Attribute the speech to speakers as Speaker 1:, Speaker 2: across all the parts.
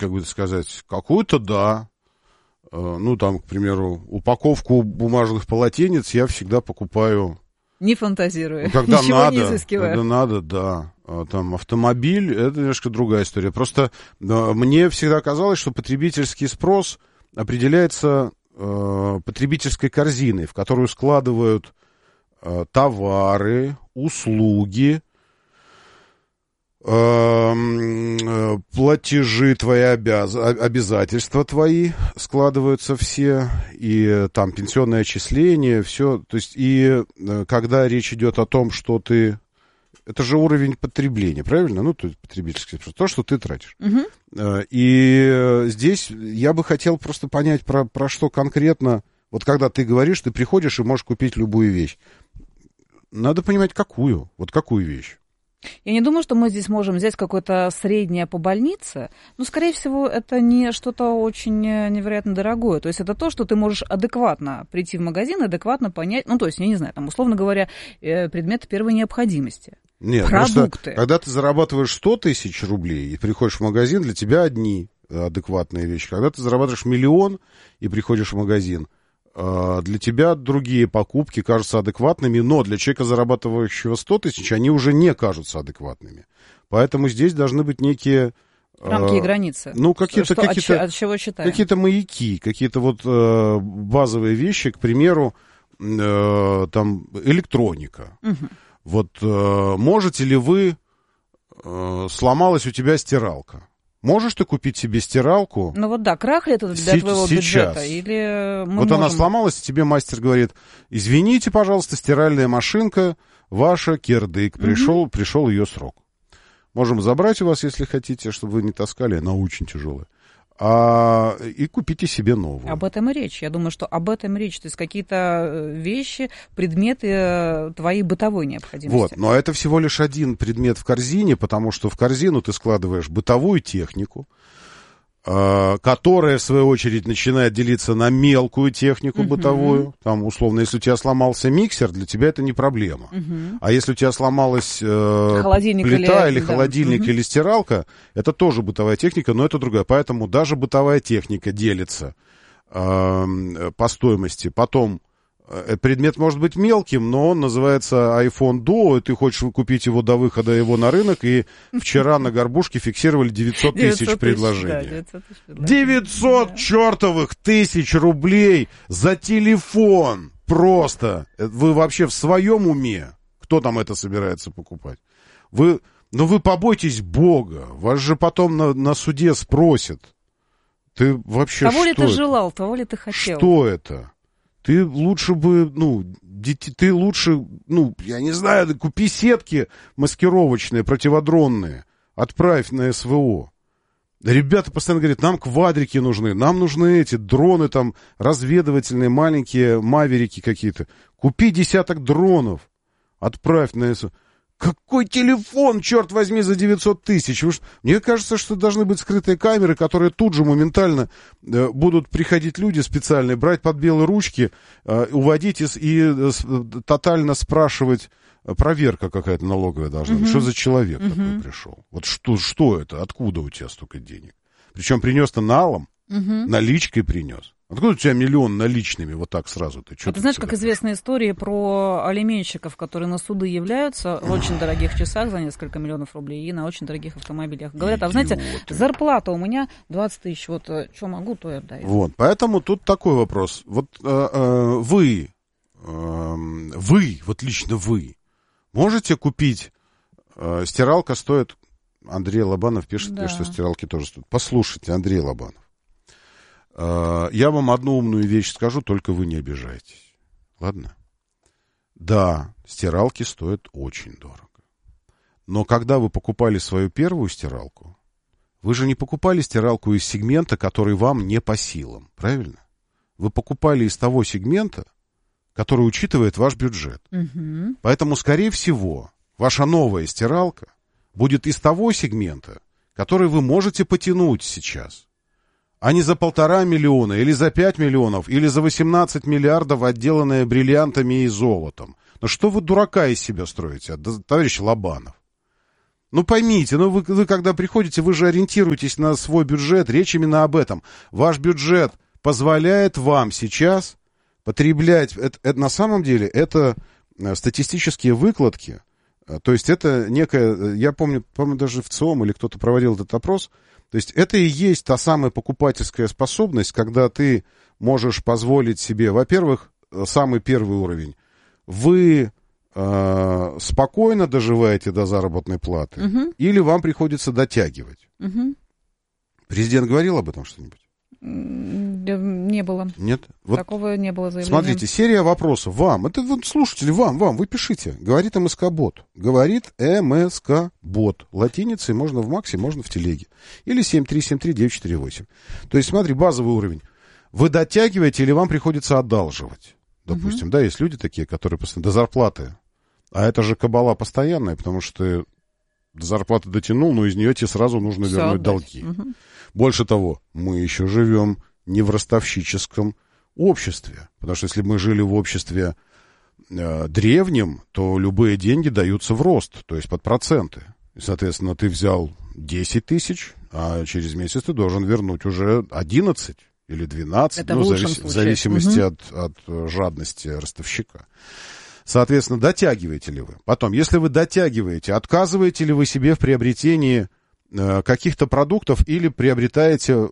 Speaker 1: как бы сказать, какую-то да. Ну, там, к примеру, упаковку бумажных полотенец я всегда покупаю...
Speaker 2: Не фантазируя,
Speaker 1: когда
Speaker 2: ничего
Speaker 1: надо,
Speaker 2: не изыскивая.
Speaker 1: Когда надо, да. Там автомобиль, это немножко другая история. Просто мне всегда казалось, что потребительский спрос определяется потребительской корзиной, в которую складывают товары, услуги, платежи твои, обязательства твои складываются все, и там пенсионное отчисление, все. То есть, и когда речь идет о том, что ты... Это же уровень потребления, правильно? Ну, то есть потребительский спрос. То, что ты тратишь. И здесь я бы хотел просто понять, про что конкретно... Вот когда ты говоришь, ты приходишь и можешь купить любую вещь. Надо понимать, какую. Вот какую вещь.
Speaker 2: Я не думаю, что мы здесь можем взять какое-то среднее по больнице, но, скорее всего, это не что-то очень невероятно дорогое. То есть это то, что ты можешь адекватно прийти в магазин, адекватно понять, ну, то есть, я не знаю, там, условно говоря, предметы первой необходимости.
Speaker 1: Нет,
Speaker 2: продукты.
Speaker 1: Когда ты зарабатываешь 100 тысяч рублей и приходишь в магазин, для тебя одни адекватные вещи. Когда ты зарабатываешь 1 000 000 и приходишь в магазин, для тебя другие покупки кажутся адекватными, но для человека, зарабатывающего 100 тысяч, они уже не кажутся адекватными. Поэтому здесь должны быть некие...
Speaker 2: Рамки и границы.
Speaker 1: Ну, от чего
Speaker 2: считаем?
Speaker 1: Какие-то маяки, какие-то вот базовые вещи, к примеру, там, электроника.
Speaker 2: Угу.
Speaker 1: Вот можете ли вы... сломалась у тебя стиралка. Можешь ты купить себе стиралку?
Speaker 2: Ну вот да, крах ли это для твоего бюджета? Или мы
Speaker 1: вот
Speaker 2: можем...
Speaker 1: она сломалась, и тебе мастер говорит, извините, пожалуйста, стиральная машинка ваша, кирдык, пришел ее срок. Можем забрать у вас, если хотите, чтобы вы не таскали, она очень тяжелая. И купите себе новую.
Speaker 2: Об этом и речь. Я думаю, что об этом и речь. То есть какие-то вещи, предметы твоей бытовой необходимости.
Speaker 1: Вот, но это всего лишь один предмет в корзине, потому что в корзину ты складываешь бытовую технику, которая, в свою очередь, начинает делиться на мелкую технику бытовую. Там, условно, если у тебя сломался миксер, для тебя это не проблема. А если у тебя сломалась плита или холодильник или стиралка, это тоже бытовая техника, но это другая. Поэтому даже бытовая техника делится по стоимости. Потом предмет может быть мелким, но он называется iPhone Duo, и ты хочешь купить его до выхода его на рынок, и вчера на горбушке фиксировали 900 тысяч предложений. 900 чертовых тысяч рублей за телефон! Просто! Вы вообще в своем уме? Кто там это собирается покупать? Вы побойтесь Бога, вас же потом на суде спросят. Ты вообще
Speaker 2: того
Speaker 1: что
Speaker 2: ли ты
Speaker 1: это?
Speaker 2: желал, того ли ты хотел?
Speaker 1: Что это? Ты лучше бы, я не знаю, купи сетки маскировочные, противодронные, отправь на СВО. Ребята постоянно говорят, нам квадрики нужны, нам нужны эти дроны там разведывательные, маленькие маверики какие-то. Купи 10 дронов, отправь на СВО. Какой телефон, черт возьми, за 900 тысяч? Мне кажется, что должны быть скрытые камеры, которые тут же моментально будут приходить люди специальные, брать под белые ручки, уводить и тотально спрашивать, проверка какая-то налоговая должна быть. Что за человек такой пришел? Вот что это? Откуда у тебя столько денег? Причем принес-то налом, наличкой принес. Откуда у тебя 1 000 000 наличными вот так сразу? Ты
Speaker 2: знаешь, как известная история про алименщиков, которые на суды являются в очень дорогих часах за несколько миллионов рублей и на очень дорогих автомобилях. Говорят, знаете, зарплата у меня 20 тысяч, вот что могу, то и отдаю.
Speaker 1: Вот, поэтому тут такой вопрос. Вот вы, вот лично вы, можете купить, стиралка стоит, Андрей Лобанов пишет, что стиралки тоже стоят. Послушайте, Андрей Лобанов. Я вам одну умную вещь скажу, только вы не обижайтесь. Ладно? Да, стиралки стоят очень дорого. Но когда вы покупали свою первую стиралку, вы же не покупали стиралку из сегмента, который вам не по силам. Правильно? Вы покупали из того сегмента, который учитывает ваш бюджет. Поэтому, скорее всего, ваша новая стиралка будет из того сегмента, который вы можете потянуть сейчас. А не за 1,5 миллиона, или за 5 миллионов, или за 18 миллиардов, отделанные бриллиантами и золотом. Но что вы дурака из себя строите, товарищ Лобанов? Ну, поймите, ну вы когда приходите, вы же ориентируетесь на свой бюджет, речь именно об этом. Ваш бюджет позволяет вам сейчас потреблять, это на самом деле, это статистические выкладки, то есть это некая, я помню даже в ЦИОМ или кто-то проводил этот опрос, то есть это и есть та самая покупательская способность, когда ты можешь позволить себе, во-первых, самый первый уровень, вы спокойно доживаете до заработной платы, или вам приходится дотягивать. Президент говорил об этом что-нибудь?
Speaker 2: Не было.
Speaker 1: Нет? Вот
Speaker 2: такого не было заявления.
Speaker 1: Смотрите, серия вопросов вам. Это вот слушатели, вам, вы пишите. Говорит МСК-бот. Говорит МСК-бот. Латиницей можно в Максе, можно в Телеге. Или 7373948. То есть, смотри, базовый уровень. Вы дотягиваете или вам приходится одалживать? Допустим, да, есть люди такие, которые до зарплаты. А это же кабала постоянная, потому что до зарплаты дотянул, но из нее тебе сразу нужно вернуть долги. Больше того, мы еще живем не в ростовщическом обществе. Потому что если мы жили в обществе древнем, то любые деньги даются в рост, то есть под проценты. И, соответственно, ты взял 10 тысяч, а через месяц ты должен вернуть уже 11 или 12,
Speaker 2: это в
Speaker 1: зависимости от жадности ростовщика. Соответственно, дотягиваете ли вы? Потом, если вы дотягиваете, отказываете ли вы себе в приобретении каких-то продуктов или приобретаете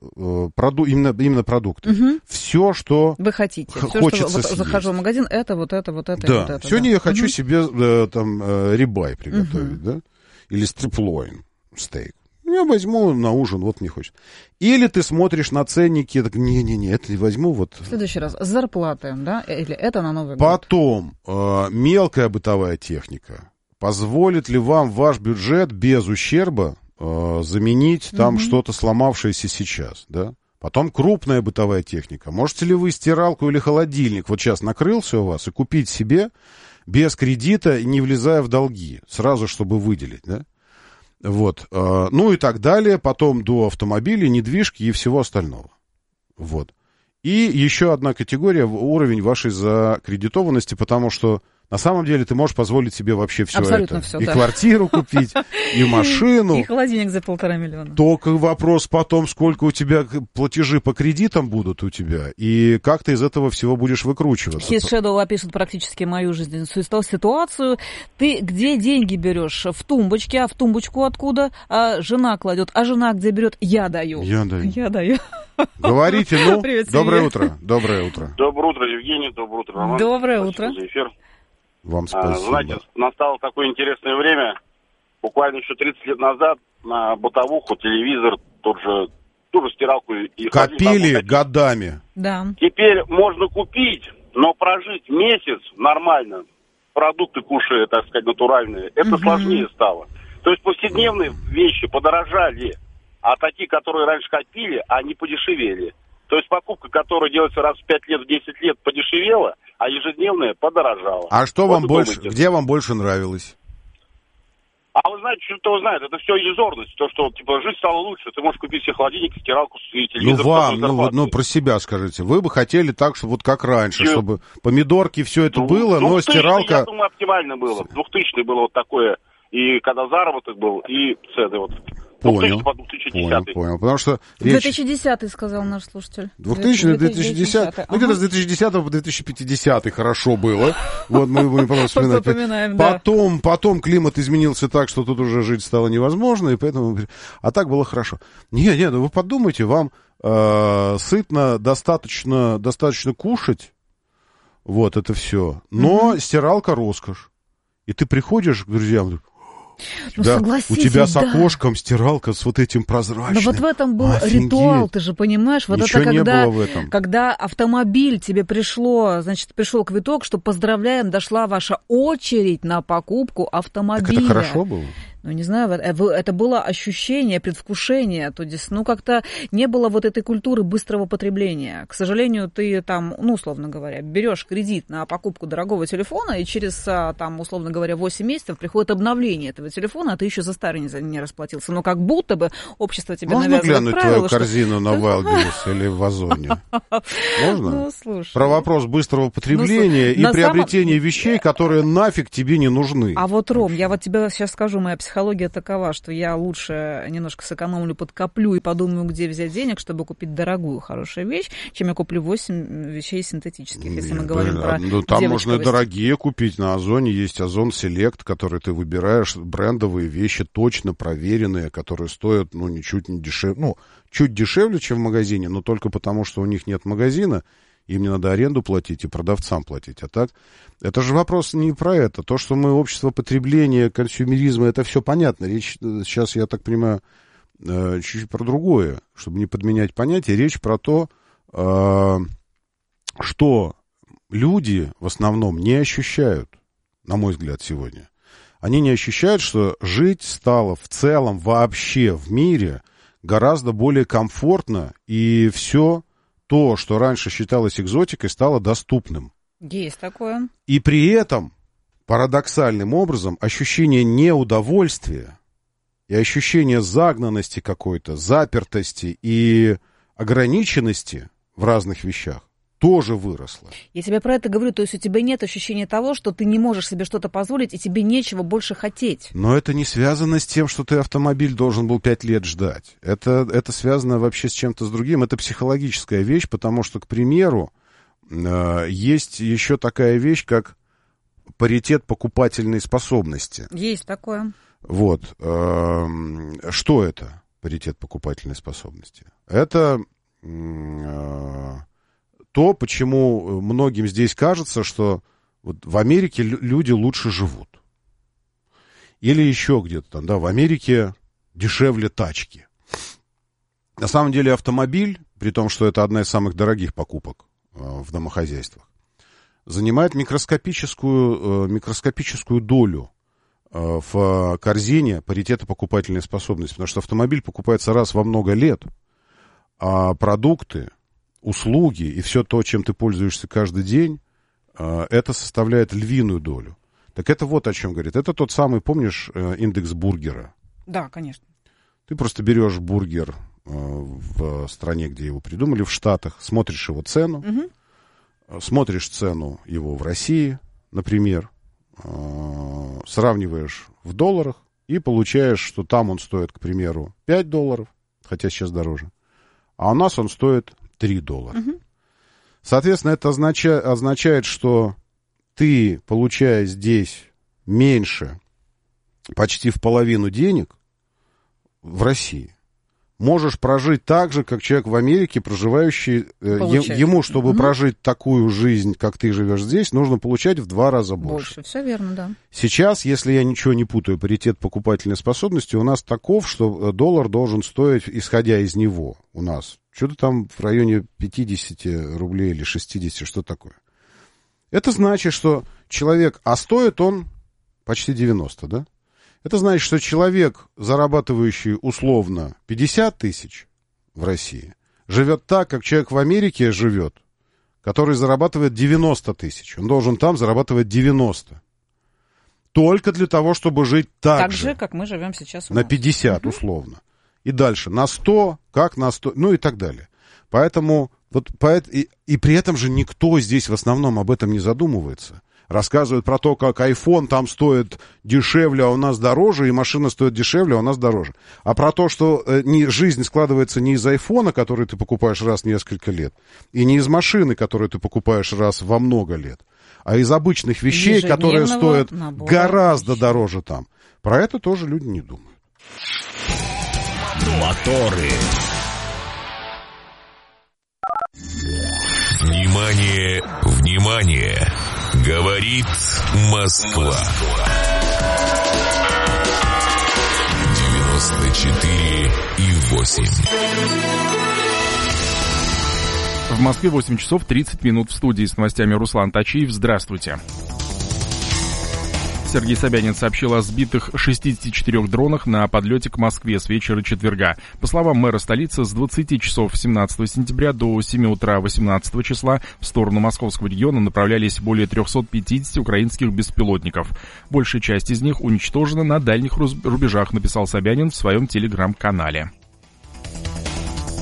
Speaker 1: именно продукты? Все, что
Speaker 2: вы хотите.
Speaker 1: Хочется
Speaker 2: все, что захожу в магазин, это, вот это, вот это,
Speaker 1: да.
Speaker 2: вот это.
Speaker 1: Сегодня я хочу себе там рибай приготовить, да? Или стриплойн, стейк. Я возьму на ужин, вот мне хочется. Или ты смотришь на ценники, так, не-не-не, это не возьму, вот.
Speaker 2: В следующий раз, зарплаты, да, или это на Новый год?
Speaker 1: Потом, мелкая бытовая техника. Позволит ли вам ваш бюджет без ущерба заменить там что-то сломавшееся сейчас, да? Потом крупная бытовая техника. Можете ли вы стиралку или холодильник вот сейчас накрылся у вас и купить себе без кредита, не влезая в долги, сразу, чтобы выделить, да? Вот, ну и так далее, потом до автомобилей, недвижки и всего остального. Вот. И еще одна категория, уровень вашей закредитованности, потому что на самом деле ты можешь позволить себе вообще все
Speaker 2: абсолютно
Speaker 1: это.
Speaker 2: Все,
Speaker 1: и
Speaker 2: да.
Speaker 1: Квартиру купить, и машину.
Speaker 2: И холодильник за 1,5 миллиона.
Speaker 1: Только вопрос потом, сколько у тебя платежи по кредитам будут у тебя, и как ты из этого всего будешь выкручиваться.
Speaker 2: His Shadow опишет практически мою жизненную ситуацию. Ты где деньги берешь? В тумбочке, а в тумбочку откуда? А жена кладет, а жена где берет? Я даю.
Speaker 1: Я даю.
Speaker 2: Говорите,
Speaker 1: ну,
Speaker 2: привет,
Speaker 1: доброе утро. Доброе утро.
Speaker 3: Доброе утро, Евгений, доброе утро, Роман.
Speaker 2: Доброе утро.
Speaker 3: За эфир.
Speaker 1: Вам спасибо.
Speaker 3: Знаете, настало такое интересное время. Буквально еще 30 лет назад на бытовуху, телевизор, ту же стиралку и
Speaker 1: копили годами.
Speaker 2: Да.
Speaker 3: Теперь можно купить, но прожить месяц нормально, продукты кушая, так сказать, натуральные, это сложнее стало. То есть повседневные вещи подорожали, а такие, которые раньше копили, они подешевели. То есть покупка, которая делается раз в 5 лет, в 10 лет, подешевела, а ежедневная подорожала.
Speaker 1: А что вот вам больше, где вам больше нравилось?
Speaker 3: А вы знаете, что знает, это все иллюзорность. То, что типа жизнь стала лучше, ты можешь купить себе холодильник, стиралку и телевизор.
Speaker 1: Ну, про себя скажите. Вы бы хотели так, что вот как раньше, чтобы помидорки, все это было, но стиралка...
Speaker 3: Я думаю, оптимально было. 2000 было вот такое, и когда заработок был, и цены вот.
Speaker 1: Понял. Потому что...
Speaker 2: 2010-й, сказал наш слушатель.
Speaker 1: 2000-2010. Ну, где-то с 2010 по 2050 хорошо было. Вот мы потом вспоминаем. Потом климат изменился так, что тут уже жить стало невозможно, и поэтому... А так было хорошо. Не, ну вы подумайте, вам сытно достаточно кушать, вот это все, но стиралка роскошь. И ты приходишь к друзьям... у тебя с окошком стиралка с вот этим прозрачным.
Speaker 2: Но вот в этом был ритуал, ты же понимаешь? Вот
Speaker 1: ничего
Speaker 2: это
Speaker 1: не было в этом.
Speaker 2: Когда автомобиль тебе пришел квиток, что поздравляем, дошла ваша очередь на покупку автомобиля.
Speaker 1: Так это хорошо было?
Speaker 2: Ну, не знаю, это было ощущение, предвкушение, то есть, как-то не было вот этой культуры быстрого потребления. К сожалению, ты там, условно говоря, берешь кредит на покупку дорогого телефона, и через, там, условно говоря, 8 месяцев приходит обновление этого телефона, а ты еще за старый не расплатился. Но как будто бы общество тебе навязывает правила.
Speaker 1: Можно глянуть твою корзину на Wildberries или в Озоне? Можно?
Speaker 2: Ну, слушай.
Speaker 1: Про вопрос быстрого потребления и приобретения вещей, которые нафиг тебе не нужны.
Speaker 2: А вот, Ром, я вот тебе сейчас скажу, моя психология психология такова, что я лучше немножко сэкономлю, подкоплю и подумаю, где взять денег, чтобы купить дорогую, хорошую вещь, чем я куплю 8 вещей синтетических, если мы говорим про
Speaker 1: там можно и дорогие купить. На Озоне есть Озон Select, который ты выбираешь, брендовые вещи, точно проверенные, которые стоят, ничуть не дешевле, чуть дешевле, чем в магазине, но только потому, что у них нет магазина, им не надо аренду платить и продавцам платить. А так, это же вопрос не про это. То, что мы общество потребления, консюмеризма, это все понятно. Речь сейчас, я так понимаю, чуть-чуть про другое, чтобы не подменять понятие. Речь про то, что люди в основном не ощущают, на мой взгляд, сегодня. Они не ощущают, что жить стало в целом вообще в мире гораздо более комфортно, и все то, что раньше считалось экзотикой, стало доступным.
Speaker 2: Есть такое.
Speaker 1: И при этом, парадоксальным образом, ощущение неудовольствия и ощущение загнанности какой-то, запертости и ограниченности в разных вещах тоже выросло.
Speaker 2: Я тебе про это говорю, то есть у тебя нет ощущения того, что ты не можешь себе что-то позволить, и тебе нечего больше хотеть.
Speaker 1: Но это не связано с тем, что ты автомобиль должен был 5 лет ждать. Это связано вообще с чем-то с другим. Это психологическая вещь, потому что, к примеру, есть еще такая вещь, как паритет покупательной способности.
Speaker 2: Есть такое.
Speaker 1: Вот. Что это, паритет покупательной способности? Это то, почему многим здесь кажется, что вот в Америке люди лучше живут. Или еще где-то там, в Америке дешевле тачки. На самом деле автомобиль, при том, что это одна из самых дорогих покупок в домохозяйствах, занимает микроскопическую долю в корзине паритета покупательной способности. Потому что автомобиль покупается раз во много лет, а продукты, услуги и все то, чем ты пользуешься каждый день, это составляет львиную долю. Так это вот о чем говорит. Это тот самый, помнишь, индекс бургера?
Speaker 2: Да, конечно.
Speaker 1: Ты просто берешь бургер в стране, где его придумали, в Штатах, смотришь его цену, смотришь цену его в России, например, сравниваешь в долларах и получаешь, что там он стоит, к примеру, $5, хотя сейчас дороже, а у нас он стоит $3. Соответственно, это означает, что ты, получая здесь меньше, почти в половину денег в России, можешь прожить так же, как человек в Америке, проживающий... Ему, чтобы прожить такую жизнь, как ты живешь здесь, нужно получать в 2 раза больше.
Speaker 2: Все верно, да.
Speaker 1: Сейчас, если я ничего не путаю, паритет покупательной способности у нас таков, что доллар должен стоить, исходя из него, у нас что-то там в районе 50 рублей или 60, что такое. Это значит, что человек... А стоит он почти 90, да? Это значит, что человек, зарабатывающий условно 50 тысяч в России, живет так, как человек в Америке живет, который зарабатывает 90 тысяч. Он должен там зарабатывать 90. Только для того, чтобы жить так же,
Speaker 2: как мы живем сейчас у
Speaker 1: на
Speaker 2: нас.
Speaker 1: 50 условно. И дальше на 100, как на 100, ну и так далее. Поэтому, и при этом же никто здесь в основном об этом не задумывается. Рассказывают про то, как iPhone там стоит дешевле, а у нас дороже, и машина стоит дешевле, а у нас дороже. А про то, что жизнь складывается не из iPhone, который ты покупаешь раз в несколько лет, и не из машины, которую ты покупаешь раз во много лет, а из обычных вещей, которые стоят гораздо дороже там. Про это тоже люди не думают.
Speaker 4: Моторы. Внимание, внимание! Говорит Москва. 94,8.
Speaker 5: В Москве 8 часов 30 минут. В студии с новостями Руслан Тачиев. Здравствуйте. Сергей Собянин сообщил о сбитых 64 дронах на подлете к Москве с вечера четверга. По словам мэра столицы, с 20 часов 17 сентября до 7 утра 18 числа в сторону московского региона направлялись более 350 украинских беспилотников. Большая часть из них уничтожена на дальних рубежах, написал Собянин в своем телеграм-канале.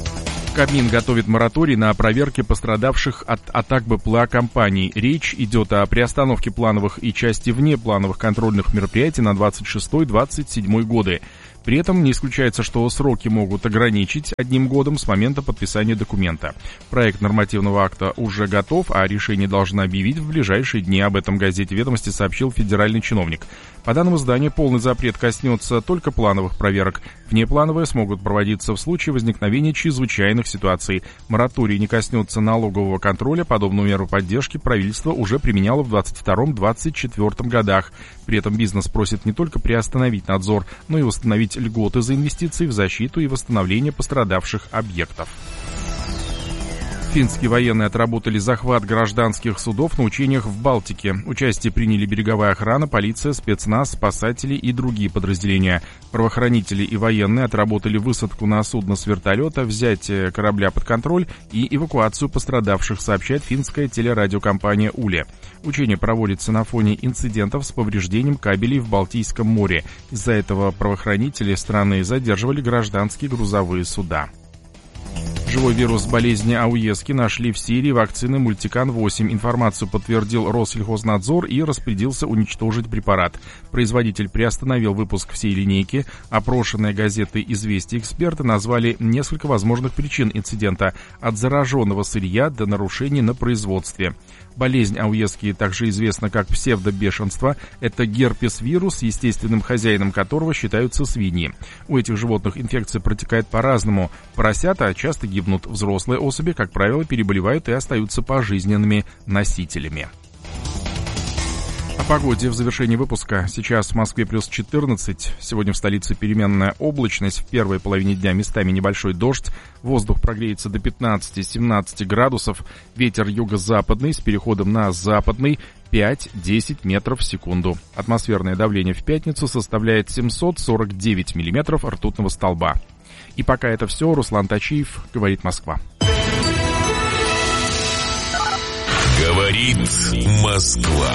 Speaker 5: Кабмин готовит мораторий на проверки пострадавших от атак БПЛА компаний. Речь идет о приостановке плановых и части внеплановых контрольных мероприятий на 26-27 годы. При этом не исключается, что сроки могут ограничить 1 годом с момента подписания документа. Проект нормативного акта уже готов, а решение должны объявить в ближайшие дни. Об этом газете «Ведомости» сообщил федеральный чиновник. По данным издания, полный запрет коснется только плановых проверок. Внеплановые смогут проводиться в случае возникновения чрезвычайных ситуаций. Мораторий не коснется налогового контроля. Подобную меру поддержки правительство уже применяло в 2022-2024 годах. При этом бизнес просит не только приостановить надзор, но и восстановить льготы за инвестиции в защиту и восстановление пострадавших объектов. Финские военные отработали захват гражданских судов на учениях в Балтике. Участие приняли береговая охрана, полиция, спецназ, спасатели и другие подразделения. Правоохранители и военные отработали высадку на судно с вертолета, взятие корабля под контроль и эвакуацию пострадавших, сообщает финская телерадиокомпания «Уле». Учение проводится на фоне инцидентов с повреждением кабелей в Балтийском море. Из-за этого правоохранители страны задерживали гражданские грузовые суда. Живой вирус болезни Ауески нашли в Сирии, вакцины Мультикан-8. Информацию подтвердил Россельхознадзор и распорядился уничтожить препарат. Производитель приостановил выпуск всей линейки. Опрошенные газетой «Известия» эксперты назвали несколько возможных причин инцидента – от зараженного сырья до нарушений на производстве. Болезнь Ауески также известна как псевдобешенство. Это герпес-вирус, естественным хозяином которого считаются свиньи. У этих животных инфекция протекает по-разному. Поросята часто гибнут, взрослые особи, как правило, переболевают и остаются пожизненными носителями. О погоде в завершении выпуска. Сейчас в Москве плюс 14. Сегодня в столице переменная облачность. В первой половине дня местами небольшой дождь. Воздух прогреется до 15-17 градусов. Ветер юго-западный с переходом на западный 5-10 метров в секунду. Атмосферное давление в пятницу составляет 749 миллиметров ртутного столба. И пока это все. Руслан Тачиев, говорит Москва.
Speaker 4: Говорит Москва.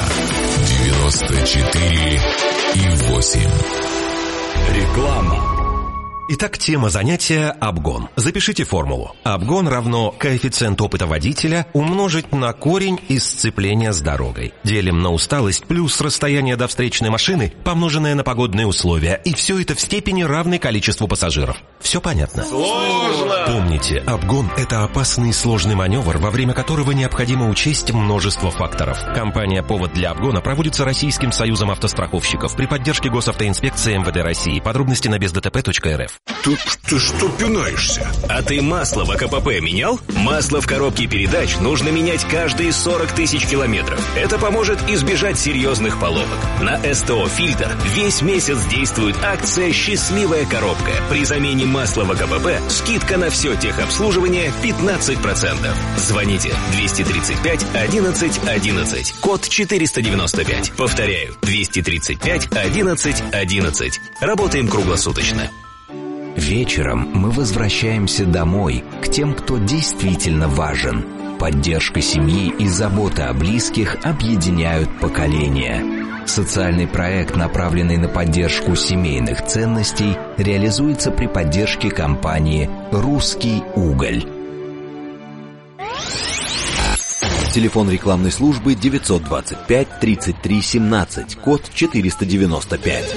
Speaker 4: 94,8.
Speaker 6: Реклама. Итак, тема занятия – обгон. Запишите формулу. Обгон равно коэффициент опыта водителя умножить на корень из сцепления с дорогой. Делим на усталость плюс расстояние до встречной машины, помноженное на погодные условия. И все это в степени равной количеству пассажиров. Все понятно?
Speaker 4: Сложно!
Speaker 6: Помните, обгон – это опасный и сложный маневр, во время которого необходимо учесть множество факторов. Компания «Повод для обгона» проводится Российским союзом автостраховщиков при поддержке Госавтоинспекции МВД России. Подробности на бездтп.рф.
Speaker 4: Ты что пинаешься? А ты масло в АКПП менял? Масло в коробке передач нужно менять каждые 40 тысяч километров. Это поможет избежать серьезных поломок. На СТО «Фильтр» весь месяц действует акция «Счастливая коробка». При замене масла в АКПП скидка на все техобслуживание 15%. Звоните 235 11 11, код 495. Повторяю, 235 11 11. Работаем круглосуточно.
Speaker 7: Вечером мы возвращаемся домой, к тем, кто действительно важен. Поддержка семьи и забота о близких объединяют поколения. Социальный проект, направленный на поддержку семейных ценностей, реализуется при поддержке компании «Русский уголь». Телефон рекламной службы 925 33 17, код 495.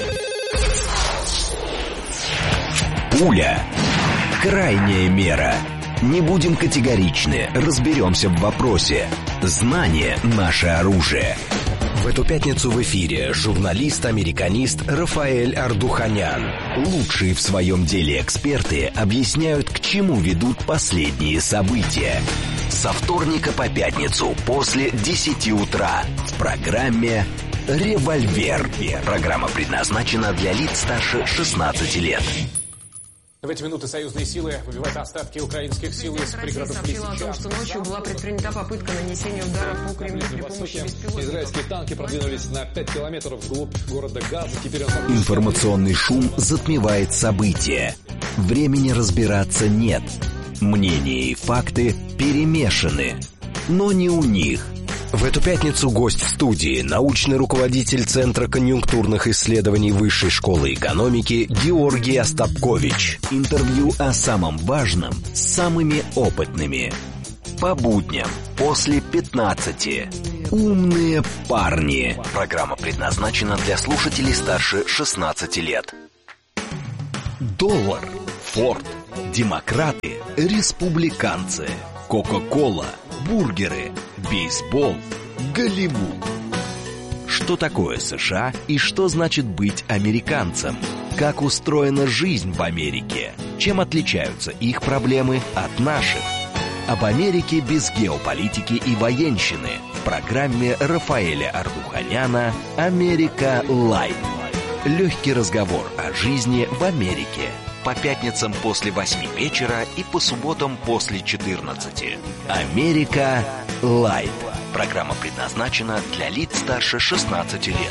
Speaker 7: Пуля. Крайняя мера. Не будем категоричны, разберемся в вопросе. Знание – наше оружие. В эту пятницу в эфире журналист-американист Рафаэль Ардуханян. Лучшие в своем деле эксперты объясняют, к чему ведут последние события. Со вторника по пятницу после 10 утра в программе «Револьвер». Программа предназначена для лиц старше 16 лет.
Speaker 8: В эти минуты союзные силы выбивают остатки украинских сил из пригородов
Speaker 9: сообщила о том, что ночью была предпринята попытка нанесения ударов по Кремлю при помощи беспилотников.
Speaker 8: Израильские танки продвинулись на 5 километров вглубь города Газа. Теперь
Speaker 7: Информационный шум затмевает события. Времени разбираться нет. Мнения и факты перемешаны. Но не у них. В эту пятницу гость в студии, научный руководитель Центра конъюнктурных исследований Высшей школы экономики Георгий Остапкович. Интервью о самом важном с самыми опытными. По будням после 15. Умные парни. Программа предназначена для слушателей старше 16 лет. Доллар, Форд, демократы, республиканцы, Кока-кола, бургеры, бейсбол, Голливуд. Что такое США и что значит быть американцем? Как устроена жизнь в Америке? Чем отличаются их проблемы от наших? Об Америке без геополитики и военщины в программе Рафаэля Ардуханяна «Америка Лайт». Легкий разговор о жизни в Америке. По пятницам после 8 вечера и по субботам после 14. «Америка Лайт». Программа предназначена для лиц старше 16 лет.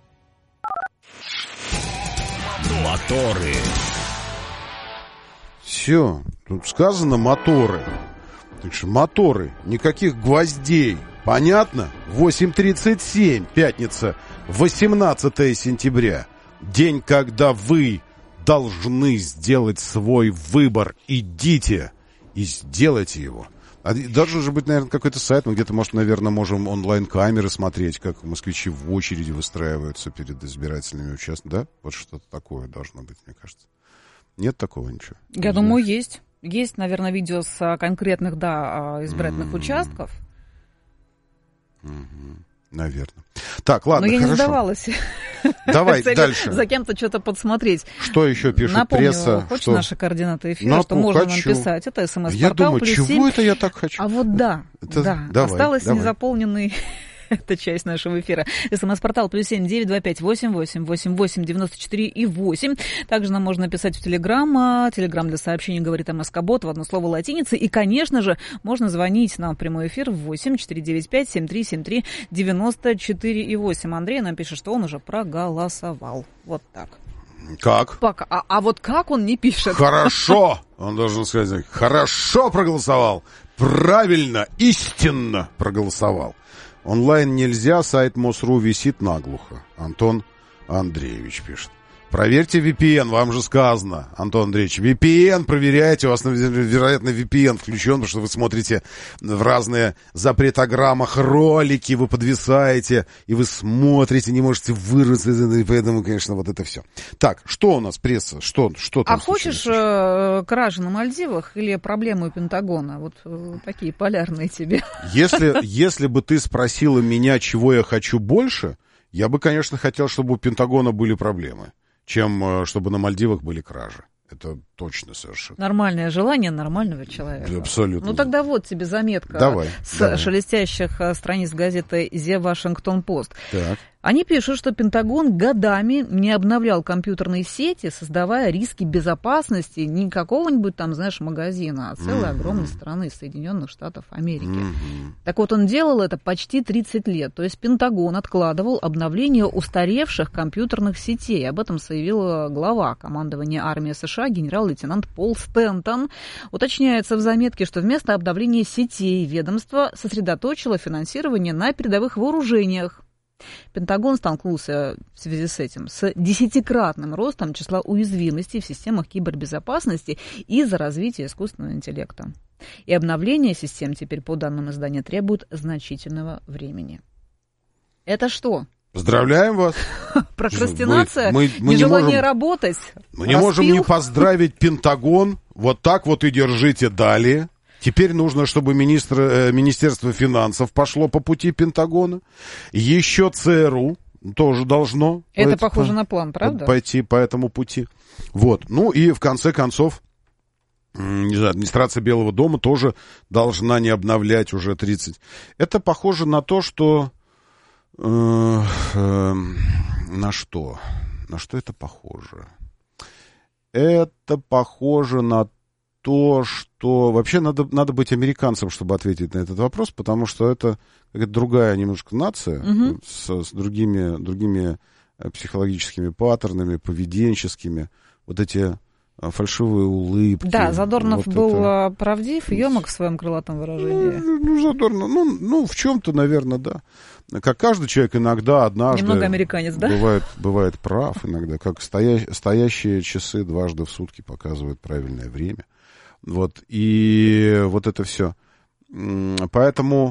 Speaker 7: Моторы.
Speaker 1: Все, тут сказано моторы. Так что моторы, никаких гвоздей. Понятно? 8:37, пятница, 18 сентября. День, когда вы должны сделать свой выбор. Идите и сделайте его. Должен же быть, наверное, какой-то сайт. Мы где-то, может, наверное, можем онлайн-камеры смотреть, как москвичи в очереди выстраиваются перед избирательными участками. Да? Вот что-то такое должно быть, мне кажется. Нет такого ничего?
Speaker 2: Я думаю, есть. Есть, наверное, видео с конкретных, избирательных участков.
Speaker 1: Наверное. Так, ладно,
Speaker 2: но я
Speaker 1: хорошо.
Speaker 2: Не сдавалась.
Speaker 1: Давай дальше.
Speaker 2: За кем-то что-то подсмотреть.
Speaker 1: Что еще пишет
Speaker 2: напомню,
Speaker 1: пресса?
Speaker 2: Хочешь наши координаты эфира, что можно нам писать? Это СМС-портал.
Speaker 1: Я думаю, чего это я так хочу?
Speaker 2: А вот да. Осталось незаполненный... Это часть нашего эфира. СМС-портал +7 925 88 88 94 и 8. Также нам можно написать в Телеграм. Телеграм для сообщений говорит МСК-бот в одно слово латиницей. И, конечно же, можно звонить нам в прямой эфир в 8 495 7373 94 и 8. Андрей нам пишет, что он уже проголосовал. Вот так.
Speaker 1: Как?
Speaker 2: Пока. А вот как он не пишет?
Speaker 1: Хорошо! Он должен сказать, хорошо проголосовал. Правильно, истинно проголосовал. Онлайн нельзя, сайт МОСРУ висит наглухо. Антон Андреевич пишет. Проверьте VPN, вам же сказано, Антон Андреевич. VPN проверяйте, у вас, вероятно, VPN включен, потому что вы смотрите в разные запретограммах ролики, вы подвисаете, и вы смотрите, не можете вырваться, и поэтому, конечно, вот это все. Так, что у нас, пресса? Что там?
Speaker 2: А хочешь кражи на Мальдивах или проблемы у Пентагона? Вот такие полярные тебе.
Speaker 1: Если бы ты спросила меня, чего я хочу больше, я бы, конечно, хотел, чтобы у Пентагона были проблемы, чем чтобы на Мальдивах были кражи. Это точно совершенно.
Speaker 2: Нормальное желание нормального человека.
Speaker 1: Абсолютно.
Speaker 2: Ну тогда вот тебе заметка с шелестящих страниц газеты The Washington Post.
Speaker 1: Так.
Speaker 2: Они пишут, что Пентагон годами не обновлял компьютерные сети, создавая риски безопасности не какого-нибудь там, знаешь, магазина, а целой огромной страны Соединенных Штатов Америки. Так вот, он делал это почти 30 лет. То есть Пентагон откладывал обновление устаревших компьютерных сетей. Об этом заявила глава командования армии США генерал-лейтенант Пол Стентон. Уточняется в заметке, что вместо обновления сетей ведомство сосредоточило финансирование на передовых вооружениях. Пентагон столкнулся в связи с этим с 10-кратным ростом числа уязвимостей в системах кибербезопасности из-за развития искусственного интеллекта. И обновление систем теперь, по данным издания, требует значительного времени. Это что?
Speaker 1: Поздравляем вас.
Speaker 2: Прокрастинация, нежелание работать.
Speaker 1: Мы не можем не поздравить Пентагон. Вот так вот и держите далее. Теперь нужно, чтобы Министерство финансов пошло по пути Пентагона. Еще ЦРУ тоже должно.
Speaker 2: Это похоже на план, правда?
Speaker 1: Пойти по этому пути. Вот. Ну и в конце концов, не знаю, администрация Белого дома тоже должна не обновлять уже 30. Это похоже на то, что... На что? На что это похоже? Это похоже на то, что... Вообще надо быть американцем, чтобы ответить на этот вопрос, потому что это какая-то другая немножко нация с другими психологическими паттернами, поведенческими. Вот эти фальшивые улыбки.
Speaker 2: Да, Задорнов вот был правдив, емок в своем крылатом выражении.
Speaker 1: Ну, Задорнов, в чем-то, наверное, да. Как каждый человек иногда, однажды...
Speaker 2: Немного американец, да?
Speaker 1: Бывает прав иногда. Как стоящие часы дважды в сутки показывают правильное время. Вот. И вот это все. Поэтому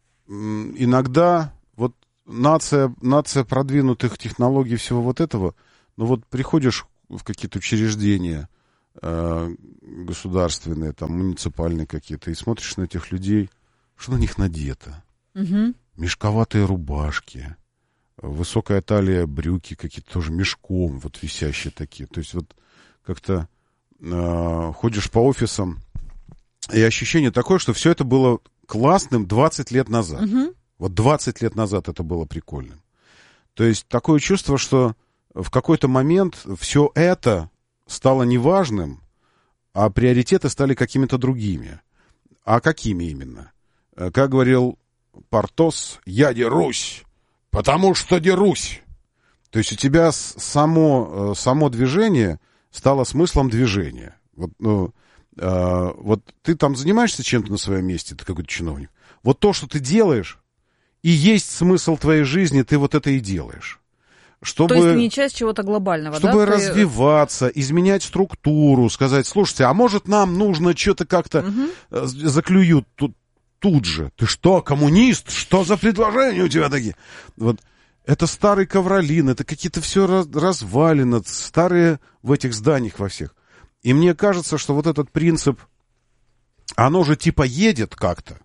Speaker 1: иногда вот нация продвинутых технологий, всего вот этого, ну вот приходишь в какие-то учреждения государственные, там, муниципальные какие-то, и смотришь на этих людей, что на них надето.
Speaker 2: Угу.
Speaker 1: Мешковатые рубашки, высокая талия, брюки какие-то тоже мешком вот висящие такие. То есть вот как-то ходишь по офисам, и ощущение такое, что все это было классным 20 лет назад.
Speaker 2: Угу.
Speaker 1: Вот 20 лет назад это было прикольным. То есть такое чувство, что в какой-то момент все это стало неважным, а приоритеты стали какими-то другими. А какими именно? Как говорил Портос, я дерусь, потому что дерусь. То есть у тебя само движение стало смыслом движения. Вот ты там занимаешься чем-то на своем месте, ты какой-то чиновник. Вот то, что ты делаешь, и есть смысл твоей жизни, ты вот это и делаешь.
Speaker 2: То есть не часть чего-то глобального,
Speaker 1: чтобы развиваться, изменять структуру, сказать, слушайте, а может нам нужно что-то как-то заклюют тут же. Ты что, коммунист? Что за предложения у тебя такие? Вот это старый ковролин, это какие-то все развалины, старые в этих зданиях во всех. И мне кажется, что вот этот принцип, оно же типа едет как-то,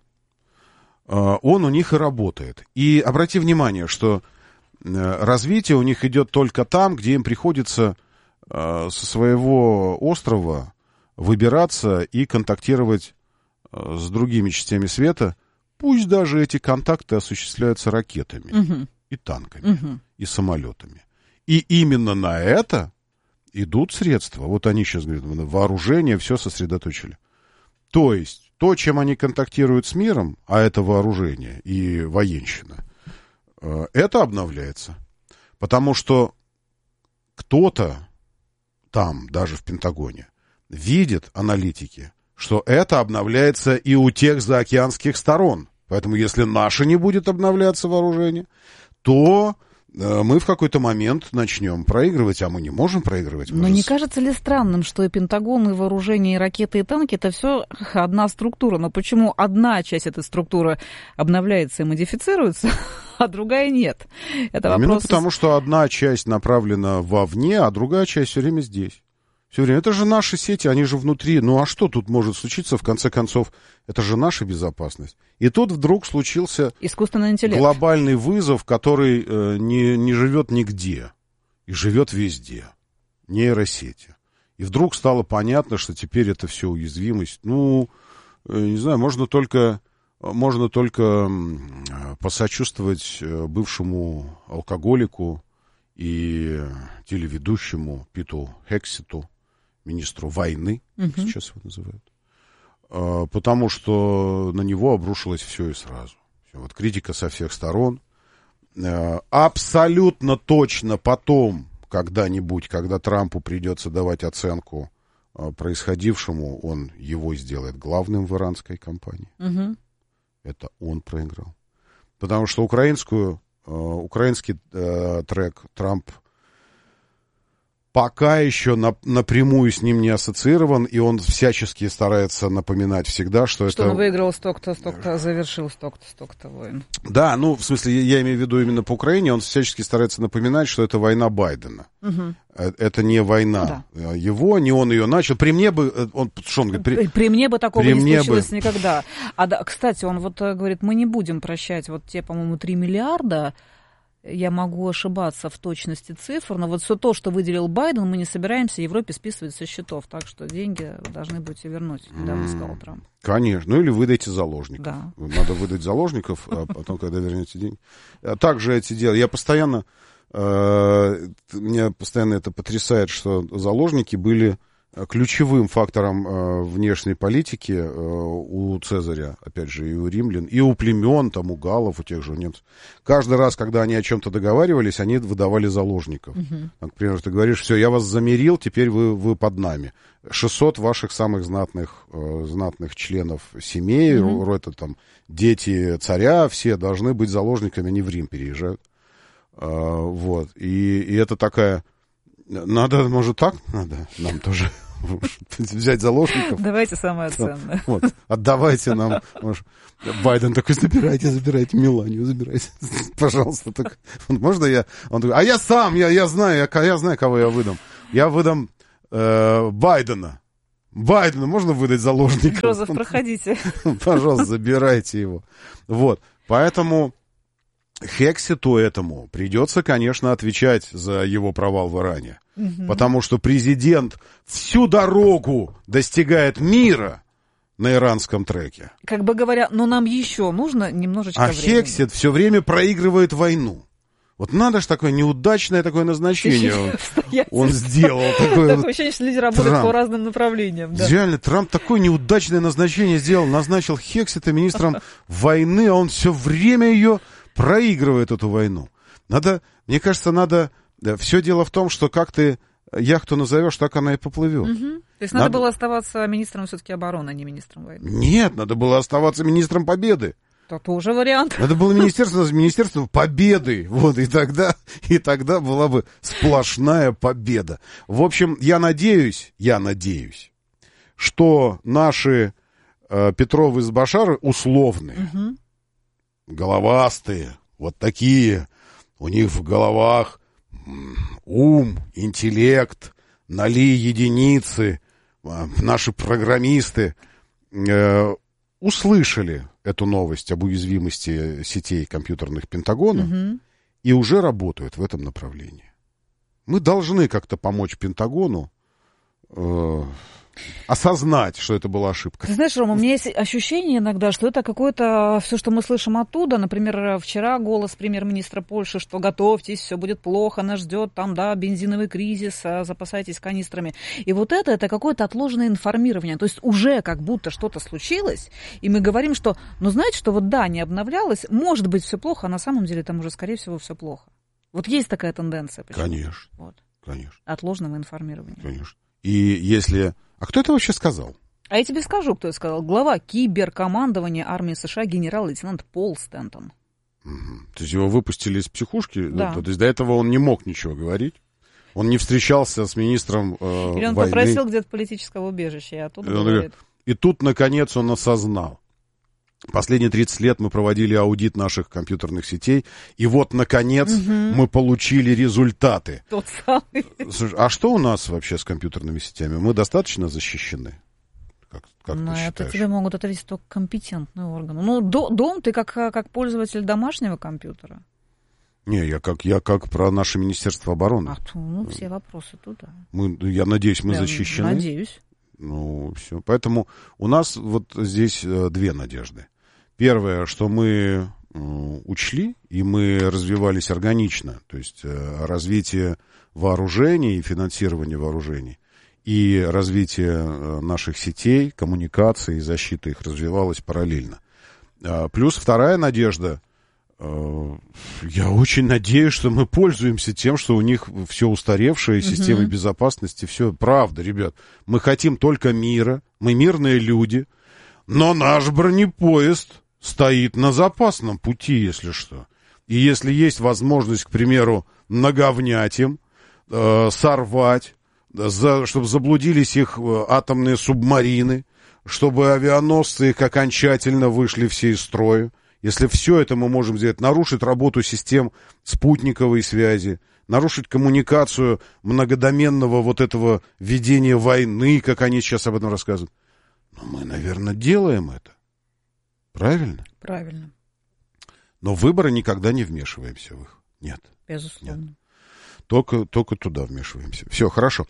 Speaker 1: он у них и работает. И обрати внимание, что развитие у них идет только там, где им приходится со своего острова выбираться и контактировать с другими частями света. Пусть даже эти контакты осуществляются ракетами и танками, и самолетами. И именно на это идут средства. Вот они сейчас говорят, вооружение, все сосредоточили. То есть, то, чем они контактируют с миром, а это вооружение и военщина, это обновляется. Потому что кто-то там, даже в Пентагоне, видит, аналитики, что это обновляется и у тех заокеанских сторон. Поэтому если наше не будет обновляться вооружение, то мы в какой-то момент начнем проигрывать, а мы не можем проигрывать.
Speaker 2: Но не кажется ли странным, что и Пентагон, и вооружение, и ракеты, и танки — это все одна структура? Но почему одна часть этой структуры обновляется и модифицируется, а другая нет? Это
Speaker 1: именно
Speaker 2: вопрос...
Speaker 1: потому, что одна часть направлена вовне, а другая часть все время здесь. Все время. Это же наши сети, они же внутри. Ну а что тут может случиться, в конце концов? Это же наша безопасность. И тут вдруг случился
Speaker 2: искусственный интеллект,
Speaker 1: глобальный вызов, который не живет нигде и живет везде. Нейросети. И вдруг стало понятно, что теперь это все уязвимость. Ну, не знаю, можно только посочувствовать бывшему алкоголику и телеведущему Питу Хексету, министру войны, сейчас его называют, потому что на него обрушилось все и сразу. Вот критика со всех сторон. Абсолютно точно потом, когда-нибудь, когда Трампу придется давать оценку происходившему, он его сделает главным в иранской кампании. Это он проиграл. Потому что украинский трек Трамп пока еще напрямую с ним не ассоциирован, и он всячески старается напоминать всегда, что это...
Speaker 2: он выиграл столько-то, завершил столько-то войн.
Speaker 1: Да, ну, в смысле, я имею в виду именно по Украине, он всячески старается напоминать, что это война Байдена. Это не война его, не он ее начал. При мне бы... Что он говорит?
Speaker 2: При мне бы такого не случилось никогда. Кстати, он вот говорит, мы не будем прощать вот те, по-моему, 3 миллиарда. Я могу ошибаться в точности цифр, но вот все то, что выделил Байден, мы не собираемся Европе списывать со счетов. Так что деньги должны будете вернуть, недавно сказал Трамп.
Speaker 1: Конечно. Ну или выдайте заложников.
Speaker 2: Да.
Speaker 1: Надо выдать заложников, а потом, когда вернете деньги. Также эти дела. Меня постоянно это потрясает, что заложники были ключевым фактором внешней политики у Цезаря, опять же, и у римлян, и у племен, там, у галлов, у тех же немцев. Каждый раз, когда они о чем-то договаривались, они выдавали заложников. Например, ты говоришь, все, я вас замирил, теперь вы под нами. 600 ваших самых знатных членов семей, это там дети царя, все должны быть заложниками, они в Рим переезжают. Вот. И это такая... Надо, может, так надо нам тоже взять заложников.
Speaker 2: Давайте самое ценное.
Speaker 1: Вот, отдавайте нам. Может, Байден такой, забирайте Меланию, забирайте. Пожалуйста. Так. Можно я? Он такой, я сам, я знаю, кого я выдам. Я выдам Байдена. Байдена можно выдать заложника?
Speaker 2: Розов, проходите.
Speaker 1: Пожалуйста, забирайте его. Вот, поэтому... Хекситу этому придется, конечно, отвечать за его провал в Иране. Потому что президент всю дорогу достигает мира на иранском треке.
Speaker 2: Как бы говоря, но нам еще нужно немножечко времени.
Speaker 1: А Хексит все время проигрывает войну. Вот надо же такое неудачное такое назначение он сделал.
Speaker 2: Такое ощущение, что люди работают по разным направлениям.
Speaker 1: Реально, Трамп такое неудачное назначение сделал. Назначил Хексита министром войны, а он все время ее... проигрывает эту войну. Мне кажется, все дело в том, что как ты яхту назовешь, так она и поплывет.
Speaker 2: То есть надо было оставаться министром все-таки обороны, а не министром войны?
Speaker 1: Нет, надо было оставаться министром победы.
Speaker 2: Это тоже вариант.
Speaker 1: Надо было министерство победы. Вот, и тогда была бы сплошная победа. В общем, я надеюсь, что наши Петровы с Башары условные, головастые, вот такие, у них в головах ум, интеллект, 0 единицы, наши программисты услышали эту новость об уязвимости сетей компьютерных Пентагона и уже работают в этом направлении. Мы должны как-то помочь Пентагону осознать, что это была ошибка.
Speaker 2: Ты знаешь, Рома, у меня есть ощущение иногда, что это какое-то, все, что мы слышим оттуда, например, вчера голос премьер-министра Польши, что готовьтесь, все будет плохо, нас ждет там, бензиновый кризис, запасайтесь канистрами. И вот это какое-то отложенное информирование. То есть уже как будто что-то случилось, и мы говорим, что, знаете, что не обновлялось, может быть, все плохо, а на самом деле там уже, скорее всего, все плохо. Вот есть такая тенденция. Почему?
Speaker 1: Конечно. Конечно.
Speaker 2: Отложенного информирования.
Speaker 1: Конечно. И если... А кто это вообще сказал?
Speaker 2: А я тебе скажу, кто это сказал. Глава киберкомандования армии США генерал-лейтенант Пол Стентон.
Speaker 1: То есть его выпустили из психушки?
Speaker 2: Да.
Speaker 1: То есть до этого он не мог ничего говорить? Он не встречался с министром
Speaker 2: Или он
Speaker 1: войны?
Speaker 2: Попросил где-то политического убежища, и оттуда говорит.
Speaker 1: И тут, наконец, он осознал. Последние 30 лет мы проводили аудит наших компьютерных сетей, и вот, наконец, мы получили результаты.
Speaker 2: Тот самый.
Speaker 1: Слушай, а что у нас вообще с компьютерными сетями? Мы достаточно защищены? Как ты считаешь?
Speaker 2: Это тебе могут ответить только компетентные органы. Дом, ты как пользователь домашнего компьютера.
Speaker 1: Не, я как про наше Министерство обороны.
Speaker 2: Все вопросы туда.
Speaker 1: Я надеюсь, мы защищены.
Speaker 2: Надеюсь.
Speaker 1: Все. Поэтому у нас вот здесь две надежды. Первое, что мы учли, и мы развивались органично. То есть развитие вооружений и финансирование вооружений, и развитие наших сетей, коммуникаций и защиты их развивалось параллельно. Плюс вторая надежда. Я очень надеюсь, что мы пользуемся тем, что у них все устаревшее, системы безопасности, все. Правда, ребят, мы хотим только мира, мы мирные люди, но наш бронепоезд стоит на запасном пути, если что. И если есть возможность, к примеру, наговнять им, сорвать, чтобы заблудились их атомные субмарины, чтобы авианосцы их окончательно вышли все из строя, если все это мы можем сделать, нарушить работу систем спутниковой связи, нарушить коммуникацию многодоменного вот этого ведения войны, как они сейчас об этом рассказывают, мы, наверное, делаем это. Правильно?
Speaker 2: Правильно.
Speaker 1: Но в выборы никогда не вмешиваемся в их. Нет.
Speaker 2: Безусловно.
Speaker 1: Нет. Только туда вмешиваемся. Все, хорошо.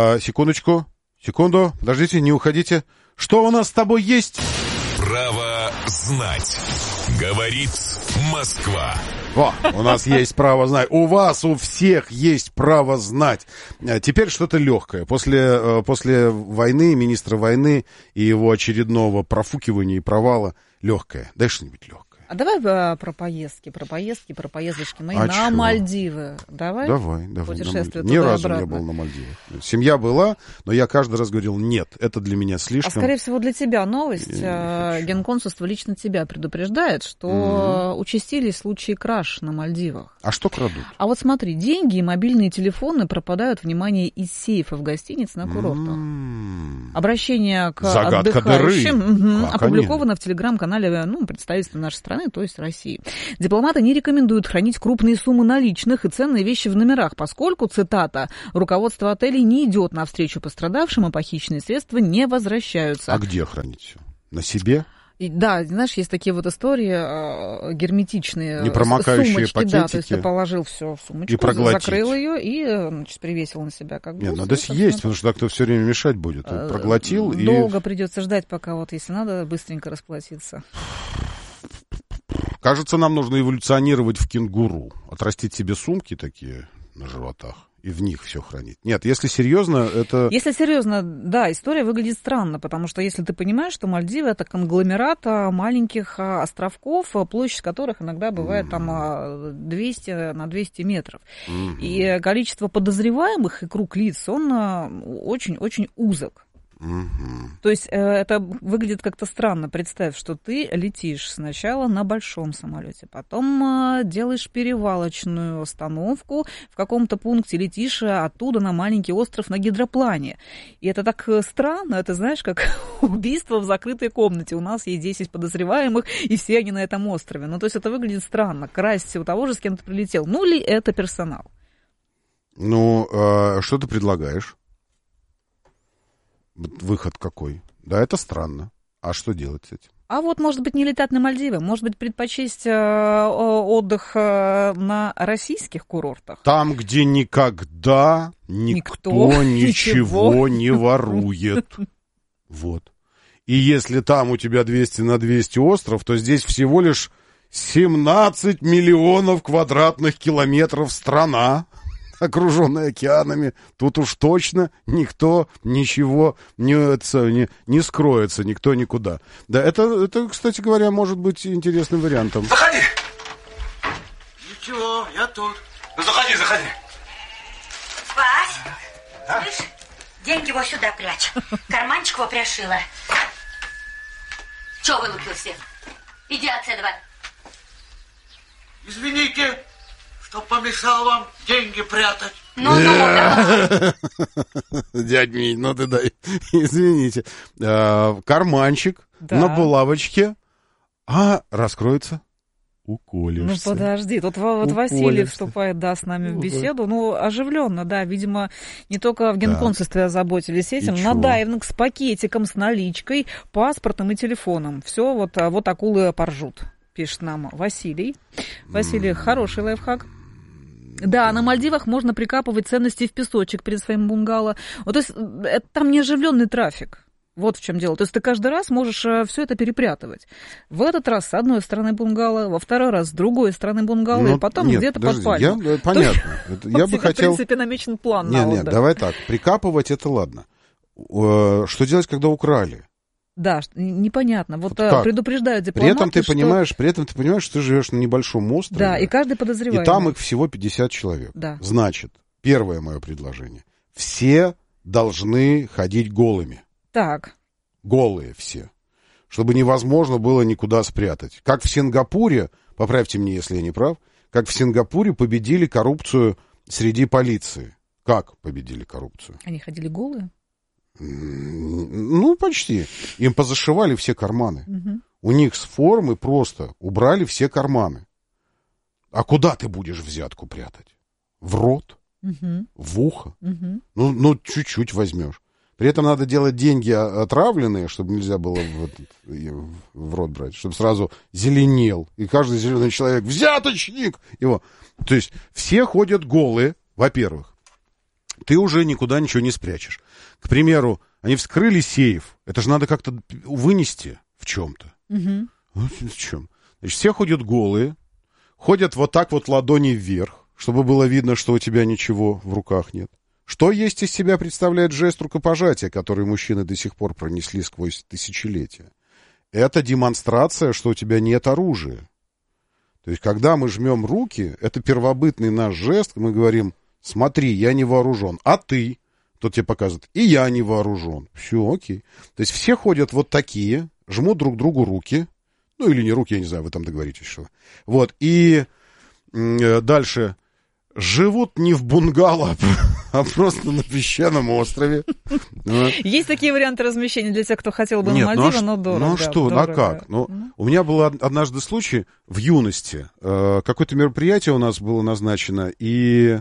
Speaker 1: Секунду, подождите, не уходите. Что у нас с тобой есть?
Speaker 4: Право
Speaker 10: знать. Говорит Москва.
Speaker 1: У нас есть право знать. У вас, у всех есть право знать. Теперь что-то легкое. После войны, министра войны и его очередного профукивания и провала, легкое. Дай что-нибудь легкое.
Speaker 2: А давай про поездки мои на Мальдивы. Давай.
Speaker 1: Путешествие ни разу не был на Мальдивах. Семья была, но я каждый раз говорил, нет, это для меня слишком.
Speaker 2: А скорее всего для тебя новость. Генконсульство лично тебя предупреждает, что участились случаи краж на Мальдивах.
Speaker 1: А что крадут?
Speaker 2: А вот смотри, деньги и мобильные телефоны пропадают, внимание, из сейфов гостиниц на курортах. Обращение к отдыхающим опубликовано в телеграм-канале представительства нашей страны, то есть России. Дипломаты не рекомендуют хранить крупные суммы наличных и ценные вещи в номерах, поскольку, цитата, руководство отелей не идет навстречу пострадавшим, а похищенные средства не возвращаются.
Speaker 1: А где хранить все? На себе?
Speaker 2: Да, знаешь, есть такие вот истории герметичные.
Speaker 1: Непромокающие
Speaker 2: сумочки,
Speaker 1: пакетики.
Speaker 2: Да, то есть ты положил все в сумочку, закрыл ее и привесил на себя как бы.
Speaker 1: Нет, надо съесть, потому что так-то все время мешать будет. Проглотил и...
Speaker 2: Долго придется ждать, пока если надо, быстренько расплатиться.
Speaker 1: Кажется, нам нужно эволюционировать в кенгуру. Отрастить себе сумки такие на животах и в них все хранить. Нет, если серьезно, это...
Speaker 2: Если серьезно, да, история выглядит странно, потому что если ты понимаешь, что Мальдивы — это конгломерат маленьких островков, площадь которых иногда бывает там 200 на 200 метров. И количество подозреваемых и круг лиц, он очень-очень узок. То есть это выглядит как-то странно. Представь, что ты летишь сначала на большом самолете, потом делаешь перевалочную остановку, в каком-то пункте летишь оттуда на маленький остров на гидроплане. И это так странно, это знаешь, как убийство в закрытой комнате. У нас есть 10 подозреваемых, и все они на этом острове. То есть это выглядит странно. Красть у того же, с кем ты прилетел. Ли это персонал?
Speaker 1: Что ты предлагаешь? Выход какой? Да, это странно. А что делать с этим?
Speaker 2: А может быть, не летать на Мальдивы, может быть, предпочесть отдых на российских курортах.
Speaker 1: Там, где никогда никто ничего не ворует. Вот. И если там у тебя 200 на 200 остров, то здесь всего лишь 17 миллионов квадратных километров страна, окруженная океанами. Тут уж точно никто ничего не скроется, никто никуда. Да, это, кстати говоря, может быть интересным вариантом.
Speaker 11: Заходи! Ничего, я тут. Заходи.
Speaker 12: Вась, слышь, деньги его сюда прячь. Карманчик его пришила. Чего вылупился? Иди отсюда.
Speaker 11: Извините, что помешал вам деньги прятать.
Speaker 1: Дядь Мить, ты дай. Извините. Карманчик на булавочке. Раскроется. Уколешься.
Speaker 2: Подожди, тут Василий вступает, с нами в беседу. Оживленно, да, видимо, не только в генконсульстве озаботились этим. На дайвинг с пакетиком, с наличкой, паспортом и телефоном. Все, вот акулы поржут, пишет нам Василий. Василий, хороший лайфхак. Да, на Мальдивах можно прикапывать ценности в песочек перед своим бунгало. То есть там не оживленный трафик. Вот в чем дело. То есть ты каждый раз можешь все это перепрятывать. В этот раз с одной стороны бунгало, во второй раз с другой стороны бунгало, и потом где-то под пальму.
Speaker 1: Понятно. Я бы хотел...
Speaker 2: В принципе, намечен план.
Speaker 1: Нет, давай так. Прикапывать — это ладно. Что делать, когда украли?
Speaker 2: Да, непонятно. Предупреждают дипломаты,
Speaker 1: При этом ты понимаешь, что ты живешь на небольшом острове.
Speaker 2: Да, и каждый подозреваемый.
Speaker 1: И там их всего 50 человек.
Speaker 2: Да.
Speaker 1: Значит, первое мое предложение. Все должны ходить голыми.
Speaker 2: Так.
Speaker 1: Голые все. Чтобы невозможно было никуда спрятать. Как в Сингапуре, поправьте меня, если я не прав, как в Сингапуре победили коррупцию среди полиции. Как победили коррупцию?
Speaker 2: Они ходили голые?
Speaker 1: Почти. Им позашивали все карманы. У них с формы просто убрали все карманы. А куда ты будешь взятку прятать? В рот? В ухо? Чуть-чуть возьмешь. При этом надо делать деньги отравленные, чтобы нельзя было в рот брать, чтобы сразу зеленел. И каждый зеленый человек — взяточник! Его. То есть все ходят голые, во-первых. Ты уже никуда ничего не спрячешь. К примеру, они вскрыли сейф. Это же надо как-то вынести в чем-то. Ну, в чем? Значит, все ходят голые, ходят вот так вот ладони вверх, чтобы было видно, что у тебя ничего в руках нет. Что есть из себя представляет жест рукопожатия, который мужчины до сих пор пронесли сквозь тысячелетия? Это демонстрация, что у тебя нет оружия. То есть, когда мы жмем руки, это первобытный наш жест, мы говорим, смотри, я не вооружен, а ты? Тот тебе показывает, и я не вооружен. Все, окей. То есть, все ходят вот такие, жмут друг другу руки, ну, или не руки, я не знаю, вы там договоритесь, что. Вот, и дальше. Живут не в бунгало, а просто на песчаном острове.
Speaker 2: Есть такие варианты размещения для тех, кто хотел бы на Мальдивы, но дорого.
Speaker 1: Ну что, а как? У меня был однажды случай в юности. Какое-то мероприятие у нас было назначено, и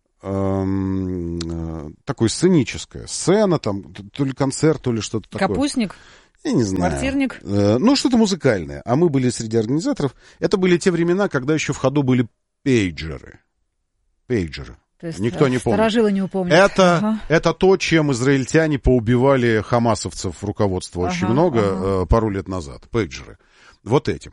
Speaker 1: такое сценическое. Сцена, там, то ли концерт, то ли что-то такое.
Speaker 2: Капустник?
Speaker 1: Я не знаю.
Speaker 2: Квартирник?
Speaker 1: Ну, что-то музыкальное. А мы были среди организаторов. Это были те времена, когда еще в ходу были пейджеры. То есть, никто не помнит.
Speaker 2: Старожилы не упомнят.
Speaker 1: Это то, чем израильтяне поубивали хамасовцев руководства очень много пару лет назад. Пейджеры. Вот этим.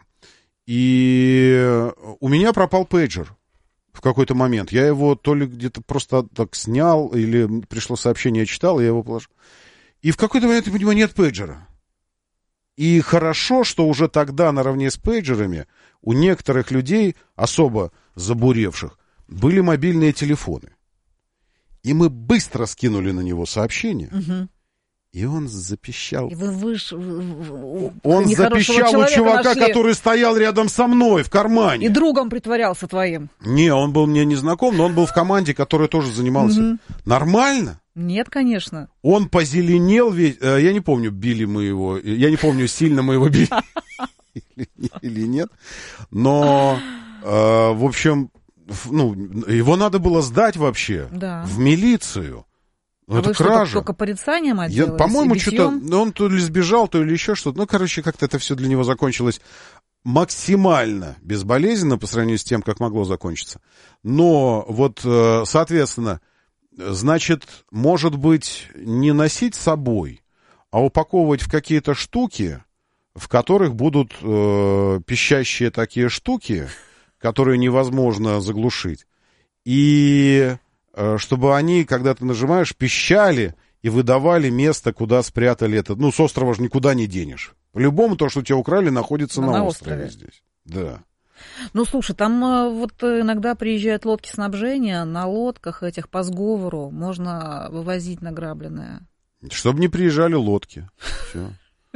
Speaker 1: И у меня пропал пейджер в какой-то момент. Я его то ли где-то просто так снял, или пришло сообщение, я читал, и я его положил. И в какой-то момент я понимаю, нет пейджера. И хорошо, что уже тогда наравне с пейджерами у некоторых людей, особо забуревших, были мобильные телефоны. И мы быстро скинули на него сообщение. И он запищал.
Speaker 2: И
Speaker 1: он запищал у чувака, который стоял рядом со мной в кармане.
Speaker 2: И другом притворялся твоим.
Speaker 1: Не, он был мне не знаком, но он был в команде, которая тоже занималась. Нормально?
Speaker 2: Нет, конечно.
Speaker 1: Он позеленел весь. Я не помню, били мы его. Я не помню, сильно мы его били или нет. Но, в общем, его надо было сдать вообще в милицию.
Speaker 2: А это кража. Только порицанием отделались?
Speaker 1: По-моему, что-то он то ли сбежал, то ли еще что-то. Ну, короче, как-то это все для него закончилось максимально безболезненно по сравнению с тем, как могло закончиться. Но вот, соответственно, значит, может быть, не носить с собой, а упаковывать в какие-то штуки, в которых будут пищащие такие штуки, которые невозможно заглушить. И чтобы они, когда ты нажимаешь, пищали и выдавали место, куда спрятали это. Ну, с острова же никуда не денешь. По-любому то, что тебя украли, находится на острове здесь. Да.
Speaker 2: Ну, слушай, там вот иногда приезжают лодки снабжения, на лодках этих по сговору можно вывозить награбленное.
Speaker 1: Чтобы не приезжали лодки. Все.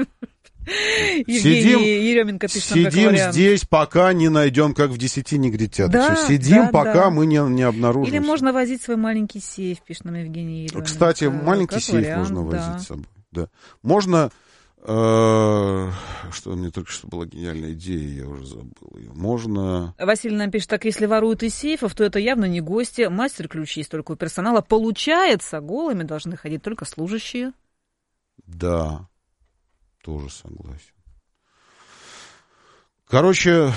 Speaker 2: Еременко пишет нам как вариант.
Speaker 1: Здесь, пока не найдем, как в 10 негритят. Да, сидим, пока мы не обнаружим.
Speaker 2: Или можно возить свой маленький сейф, пишет нам Евгений Еременко.
Speaker 1: Кстати, маленький сейф можно возить с собой. Да. Можно, что мне только что была гениальная идея, я уже забыл ее. Можно...
Speaker 2: Василий нам пишет, так если воруют из сейфов, то это явно не гости. Мастер-ключи есть только у персонала. Получается, голыми должны ходить только служащие.
Speaker 1: Да. Тоже согласен. Короче,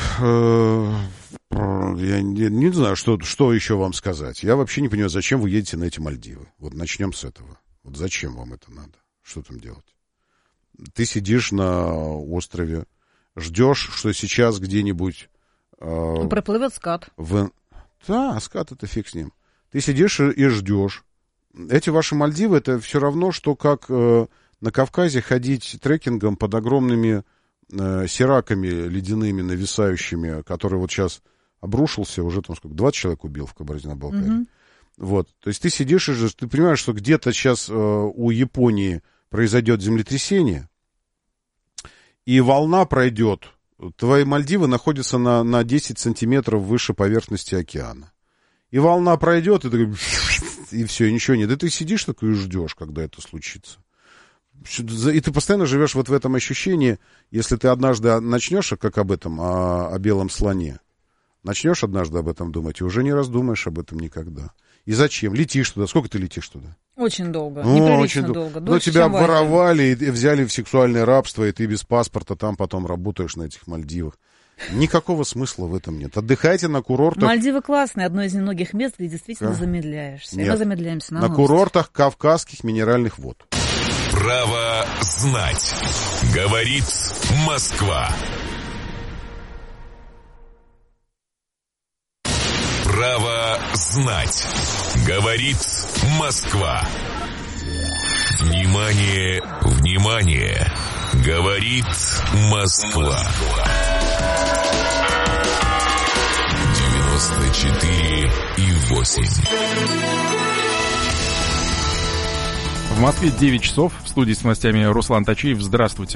Speaker 1: я не знаю, что еще вам сказать. Я вообще не понимаю, зачем вы едете на эти Мальдивы. Вот начнем с этого. Вот зачем вам это надо? Что там делать? Ты сидишь на острове, ждешь, что сейчас где-нибудь...
Speaker 2: проплывет скат.
Speaker 1: Да, скат это фиг с ним. Ты сидишь и ждешь. Эти ваши Мальдивы, это все равно, что как... на Кавказе ходить трекингом под огромными сираками ледяными, нависающими, который вот сейчас обрушился, уже там сколько, 20 человек убил в Кабардино-Балкарии. Вот, то есть ты сидишь и ты понимаешь, что где-то сейчас у Японии произойдет землетрясение, и волна пройдет. Твои Мальдивы находятся на 10 сантиметров выше поверхности океана. И волна пройдет, и ты, и все, и ничего нет. И ты сидишь такой и ждешь, когда это случится. И ты постоянно живешь вот в этом ощущении, если ты однажды начнешь, как об этом, о белом слоне, начнешь однажды об этом думать, и уже не раздумаешь об этом никогда. И зачем? Летишь туда. Сколько ты летишь туда?
Speaker 2: Очень долго. Неприлично долго.
Speaker 1: Но тебя обворовали и взяли в сексуальное рабство, и ты без паспорта там потом работаешь на этих Мальдивах. Никакого смысла в этом нет. Отдыхайте на курортах.
Speaker 2: Мальдивы классные, одно из немногих мест, где действительно замедляешься.
Speaker 1: Нет.
Speaker 2: И мы замедляемся
Speaker 1: на курортах Кавказских минеральных вод.
Speaker 10: Право знать. Говорит Москва. Право знать. Говорит Москва. Внимание, внимание. Говорит Москва. 94,8.
Speaker 5: В Москве 9 часов. В студии с новостями Руслан Тачиев. Здравствуйте.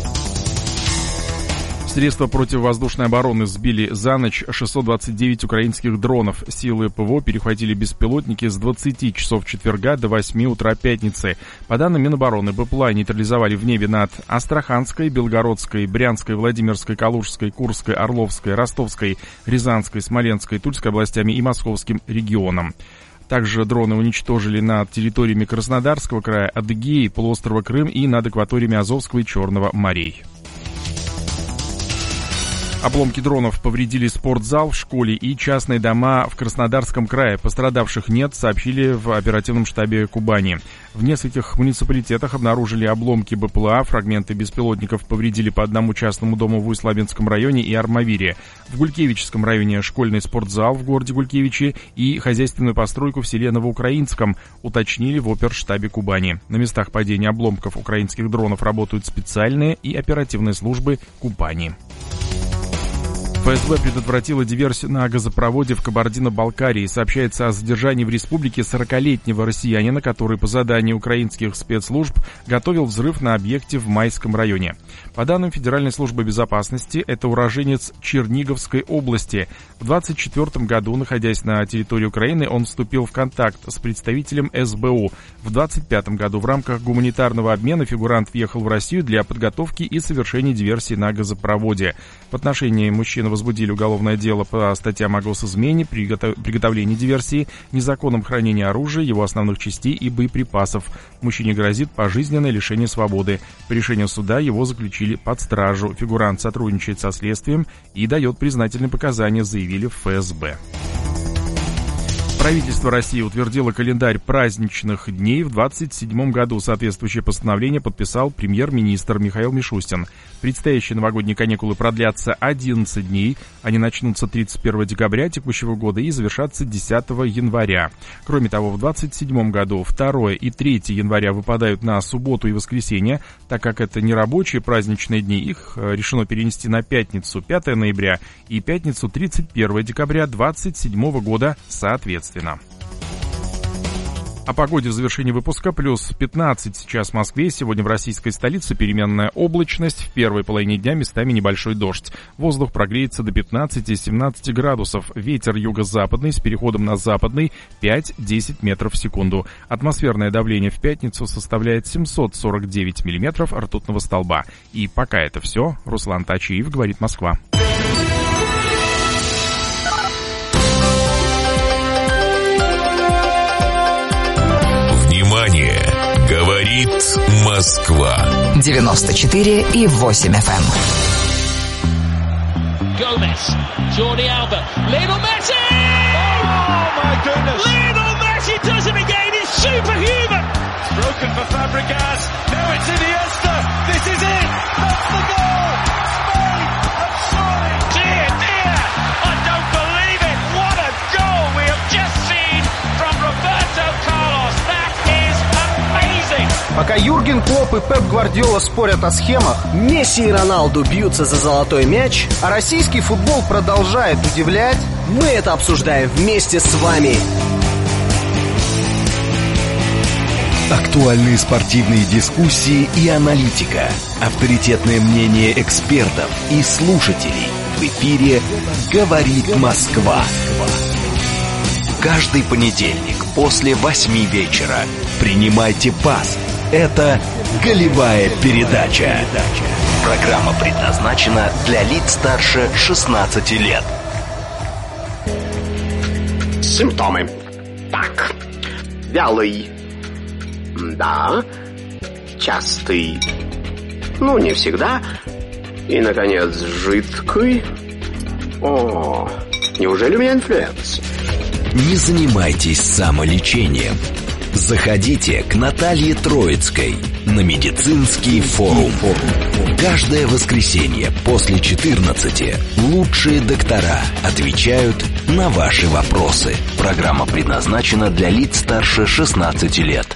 Speaker 5: Средства противовоздушной обороны сбили за ночь 629 украинских дронов. Силы ПВО перехватили беспилотники с 20 часов четверга до 8 утра пятницы. По данным Минобороны, БПЛА нейтрализовали в небе над Астраханской, Белгородской, Брянской, Владимирской, Калужской, Курской, Орловской, Ростовской, Рязанской, Смоленской, Тульской областями и Московским регионом. Также дроны уничтожили над территориями Краснодарского края, Адыгеи, полуострова Крым и над акваториями Азовского и Черного морей. Обломки дронов повредили спортзал в школе и частные дома в Краснодарском крае. Пострадавших нет, сообщили в оперативном штабе Кубани. В нескольких муниципалитетах обнаружили обломки БПЛА, фрагменты беспилотников повредили по одному частному дому в Усть-Лабинском районе и Армавире. В Гулькевичском районе школьный спортзал в городе Гулькевичи и хозяйственную постройку в селе Новоукраинском, уточнили в оперштабе Кубани. На местах падения обломков украинских дронов работают специальные и оперативные службы Кубани. ФСБ предотвратила диверсию на газопроводе в Кабардино-Балкарии. Сообщается о задержании в республике 40-летнего россиянина, который по заданию украинских спецслужб готовил взрыв на объекте в Майском районе. По данным Федеральной службы безопасности, это уроженец Черниговской области. В 1924 году, находясь на территории Украины, он вступил в контакт с представителем СБУ. В 1925 году в рамках гуманитарного обмена фигурант въехал в Россию для подготовки и совершения диверсии на газопроводе. В отношении мужчины возбудили уголовное дело по статьям о госизмене, приготовлении диверсии, незаконном хранении оружия, его основных частей и боеприпасов. Мужчине грозит пожизненное лишение свободы. По решению суда его заключили под стражу. Фигурант сотрудничает со следствием и дает признательные показания, заявили в ФСБ. Правительство России утвердило календарь праздничных дней в 2027 году. Соответствующее постановление подписал премьер-министр Михаил Мишустин. Предстоящие новогодние каникулы продлятся 11 дней. Они начнутся 31 декабря текущего года и завершатся 10 января. Кроме того, в 2027 году 2 и 3 января выпадают на субботу и воскресенье. Так как это не рабочие праздничные дни, их решено перенести на пятницу 5 ноября и пятницу 31 декабря 2027 года соответственно. О погоде в завершении выпуска. Плюс 15 сейчас в Москве. Сегодня в российской столице переменная облачность. В первой половине дня местами небольшой дождь. Воздух прогреется до 15-17 градусов. Ветер юго-западный с переходом на западный 5-10 метров в секунду. Атмосферное давление в пятницу составляет 749 миллиметров ртутного столба. И пока это все. Руслан Тачиев, говорит Москва.
Speaker 10: Внимание! Говорит Москва.
Speaker 13: 94,8 FM.
Speaker 14: Gomez, Jordi Alba, Lionel Messi! Oh my goodness! Lionel Messi does it again. He's superhuman. It's broken for Fabregas. Now it's Iniesta. This is it. That's the goal. Spain have scored. Dear, dear, I don't believe it. What a goal we have just seen from Roberto Carlos. That is amazing.
Speaker 15: Пока Юрген Клопп и Пеп Гвардиола спорят о схемах, Месси и Роналду бьются за золотой мяч, а российский футбол продолжает удивлять, мы это обсуждаем вместе с вами.
Speaker 7: Актуальные спортивные дискуссии и аналитика, авторитетное мнение экспертов и слушателей. В эфире «Говорит Москва». Каждый понедельник после 8 вечера принимайте пас. Это «Голевая передача». Программа предназначена для лиц старше 16 лет.
Speaker 16: Симптомы. Так. Вялый. Да. Частый. Ну, не всегда. И, наконец, жидкий. О, неужели у меня инфлюенс?
Speaker 7: Не занимайтесь самолечением. Заходите к Наталье Троицкой на медицинский форум. Каждое воскресенье после 14 лучшие доктора отвечают на ваши вопросы. Программа предназначена для лиц старше 16 лет.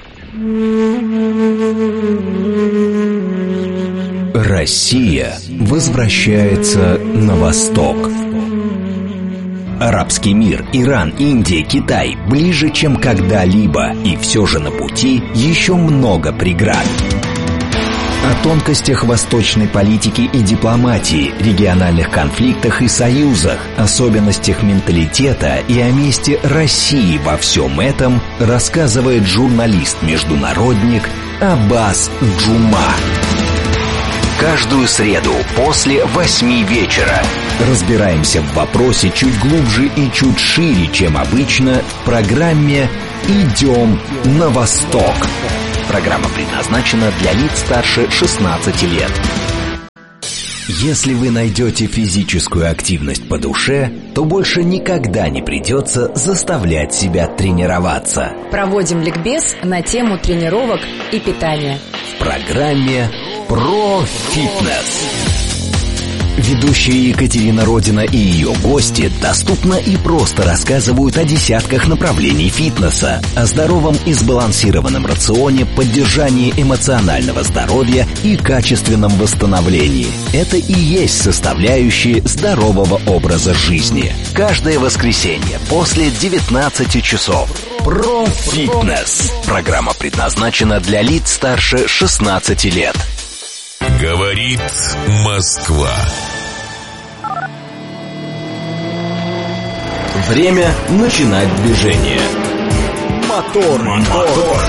Speaker 7: Россия возвращается на восток. Арабский мир, Иран, Индия, Китай ближе, чем когда-либо, и все же на пути еще много преград. О тонкостях восточной политики и дипломатии, региональных конфликтах и союзах, особенностях менталитета и о месте России во всем этом рассказывает журналист-международник Аббас Джума. Каждую среду после 8 вечера разбираемся в вопросе чуть глубже и чуть шире, чем обычно, в программе «Идем на восток». Программа предназначена для лиц старше 16 лет. Если вы найдете физическую активность по душе, то больше никогда не придется заставлять себя тренироваться.
Speaker 13: Проводим ликбез на тему тренировок и питания.
Speaker 7: В программе «Про фитнес». Ведущая Екатерина Родина и ее гости доступно и просто рассказывают о десятках направлений фитнеса, о здоровом и сбалансированном рационе, поддержании эмоционального здоровья и качественном восстановлении. Это и есть составляющие здорового образа жизни. Каждое воскресенье после 19 часов. Про фитнес. Программа предназначена для лиц старше 16 лет.
Speaker 10: Говорит Москва.
Speaker 7: Время начинать движение. Мотор.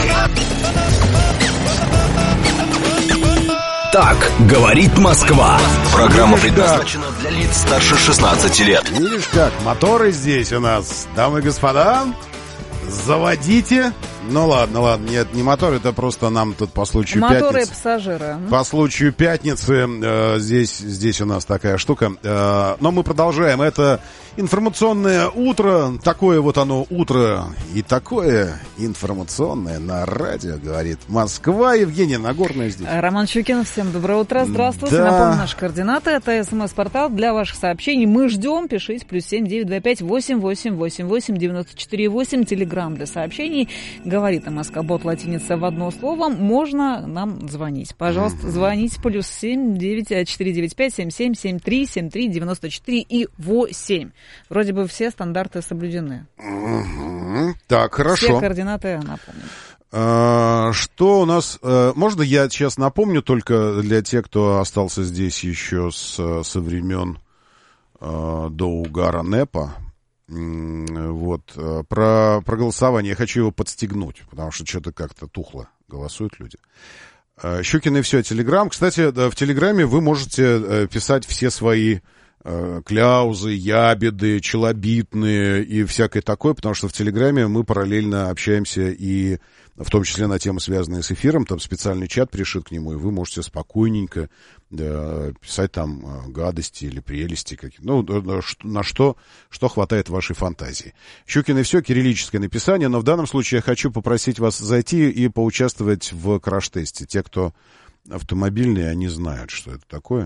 Speaker 7: Так говорит Москва. Программа предназначена для лиц старше 16 лет.
Speaker 1: Видишь как, моторы здесь у нас, дамы и господа. Заводите. Ну ладно, нет, не мотор, это просто нам тут по случаю пятницы.
Speaker 2: Моторы и пассажиры.
Speaker 1: По случаю пятницы здесь у нас такая штука. Но мы продолжаем. Это информационное утро. Такое вот оно утро. И такое информационное на радио, говорит Москва. Евгения Нагорная здесь.
Speaker 2: Роман Щукин, всем доброе утро. Здравствуйте. Да. Напомню, наши координаты. Это СМС-портал для ваших сообщений. Мы ждем. Пишите. +7 925 88 88 94 8. Телеграм для сообщений. Говорит МСК Бот латиница в одно слово. Можно нам звонить. Пожалуйста, звоните. +7 9495 77 73 73 94 и 8. Вроде бы все стандарты соблюдены.
Speaker 1: Так, хорошо.
Speaker 2: Все координаты напомню.
Speaker 1: Что у нас... Можно я сейчас напомню только для тех, кто остался здесь еще со времен до угара НЭПа. Вот, про голосование. Я хочу его подстегнуть, потому что что-то как-то тухло голосуют люди. Щукин и все, Телеграм. Кстати, в Телеграме вы можете писать все свои кляузы, ябеды, челобитные и всякое такое, потому что в Телеграме мы параллельно общаемся и в том числе на темы, связанные с эфиром. Там специальный чат пришит к нему, и вы можете спокойненько писать там гадости или прелести какие-то. Ну, на что хватает вашей фантазии. Щукин и все, кириллическое написание, но в данном случае я хочу попросить вас зайти и поучаствовать в краш-тесте. Те, кто автомобильные, они знают, что это такое.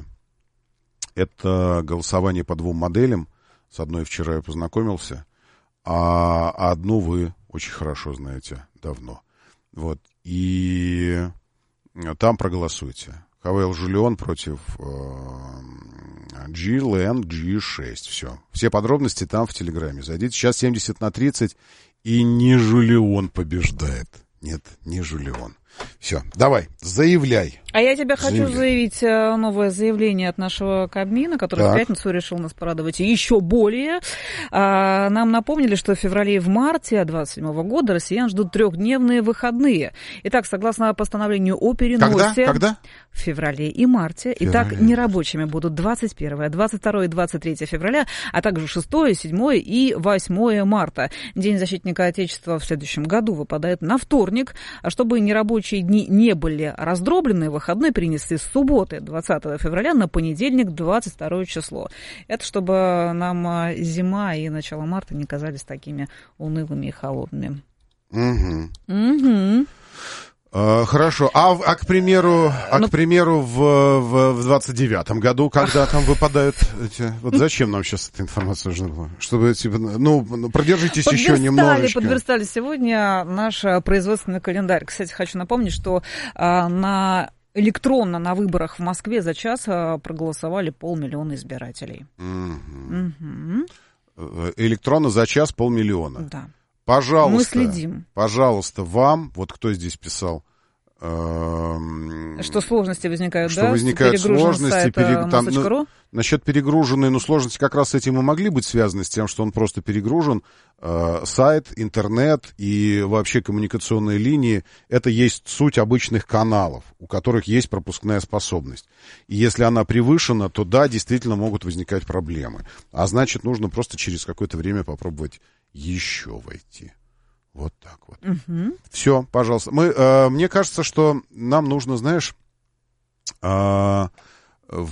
Speaker 1: Это голосование по 2 моделям. С одной вчера я познакомился, а одну вы очень хорошо знаете давно. Вот. И там проголосуйте. ХВЛ Жулион против G-Land G6. Все. Все подробности там в Телеграме. Зайдите. Сейчас 70/30. И не Жулион побеждает. Нет, не Жулион. Все, давай, заявляй.
Speaker 2: А я тебе хочу заявить новое заявление от нашего Кабмина, который в пятницу решил нас порадовать еще более. Нам напомнили, что в феврале и в марте 2027 года россиян ждут 3-дневные выходные. Итак, согласно постановлению о переносе...
Speaker 1: Когда?
Speaker 2: В феврале и марте. Итак, нерабочими будут 21, 22 и 23 февраля, а также 6, 7 и 8 марта. День защитника Отечества в следующем году выпадает на вторник. А чтобы нерабочие дни не были раздроблены, выходной перенесли с субботы 20 февраля на понедельник 22 число. Это чтобы нам зима и начало марта не казались такими унылыми и холодными.
Speaker 1: Хорошо. А к примеру, в 29-м году, когда там выпадают эти... Вот зачем нам сейчас эта информация нужна была? Чтобы, типа, продержитесь еще немножечко.
Speaker 2: Подверстали сегодня наш производственный календарь. Кстати, хочу напомнить, что электронно на выборах в Москве за час проголосовали 500 000 избирателей.
Speaker 1: Электронно за час 500 000.
Speaker 2: Да.
Speaker 1: Пожалуйста,
Speaker 2: мы следим.
Speaker 1: Пожалуйста, вам, вот кто здесь писал,
Speaker 2: что сложности возникают,
Speaker 1: что возникают сложности, насчет перегруженной, сложности как раз с этим и могли быть связаны, с тем, что он просто перегружен. Сайт, интернет и вообще коммуникационные линии — это есть суть обычных каналов, у которых есть пропускная способность. И если она превышена, то да, действительно могут возникать проблемы. А значит, нужно просто через какое-то время попробовать еще войти. Вот так вот. Все, пожалуйста. Мне кажется, что нам нужно, знаешь,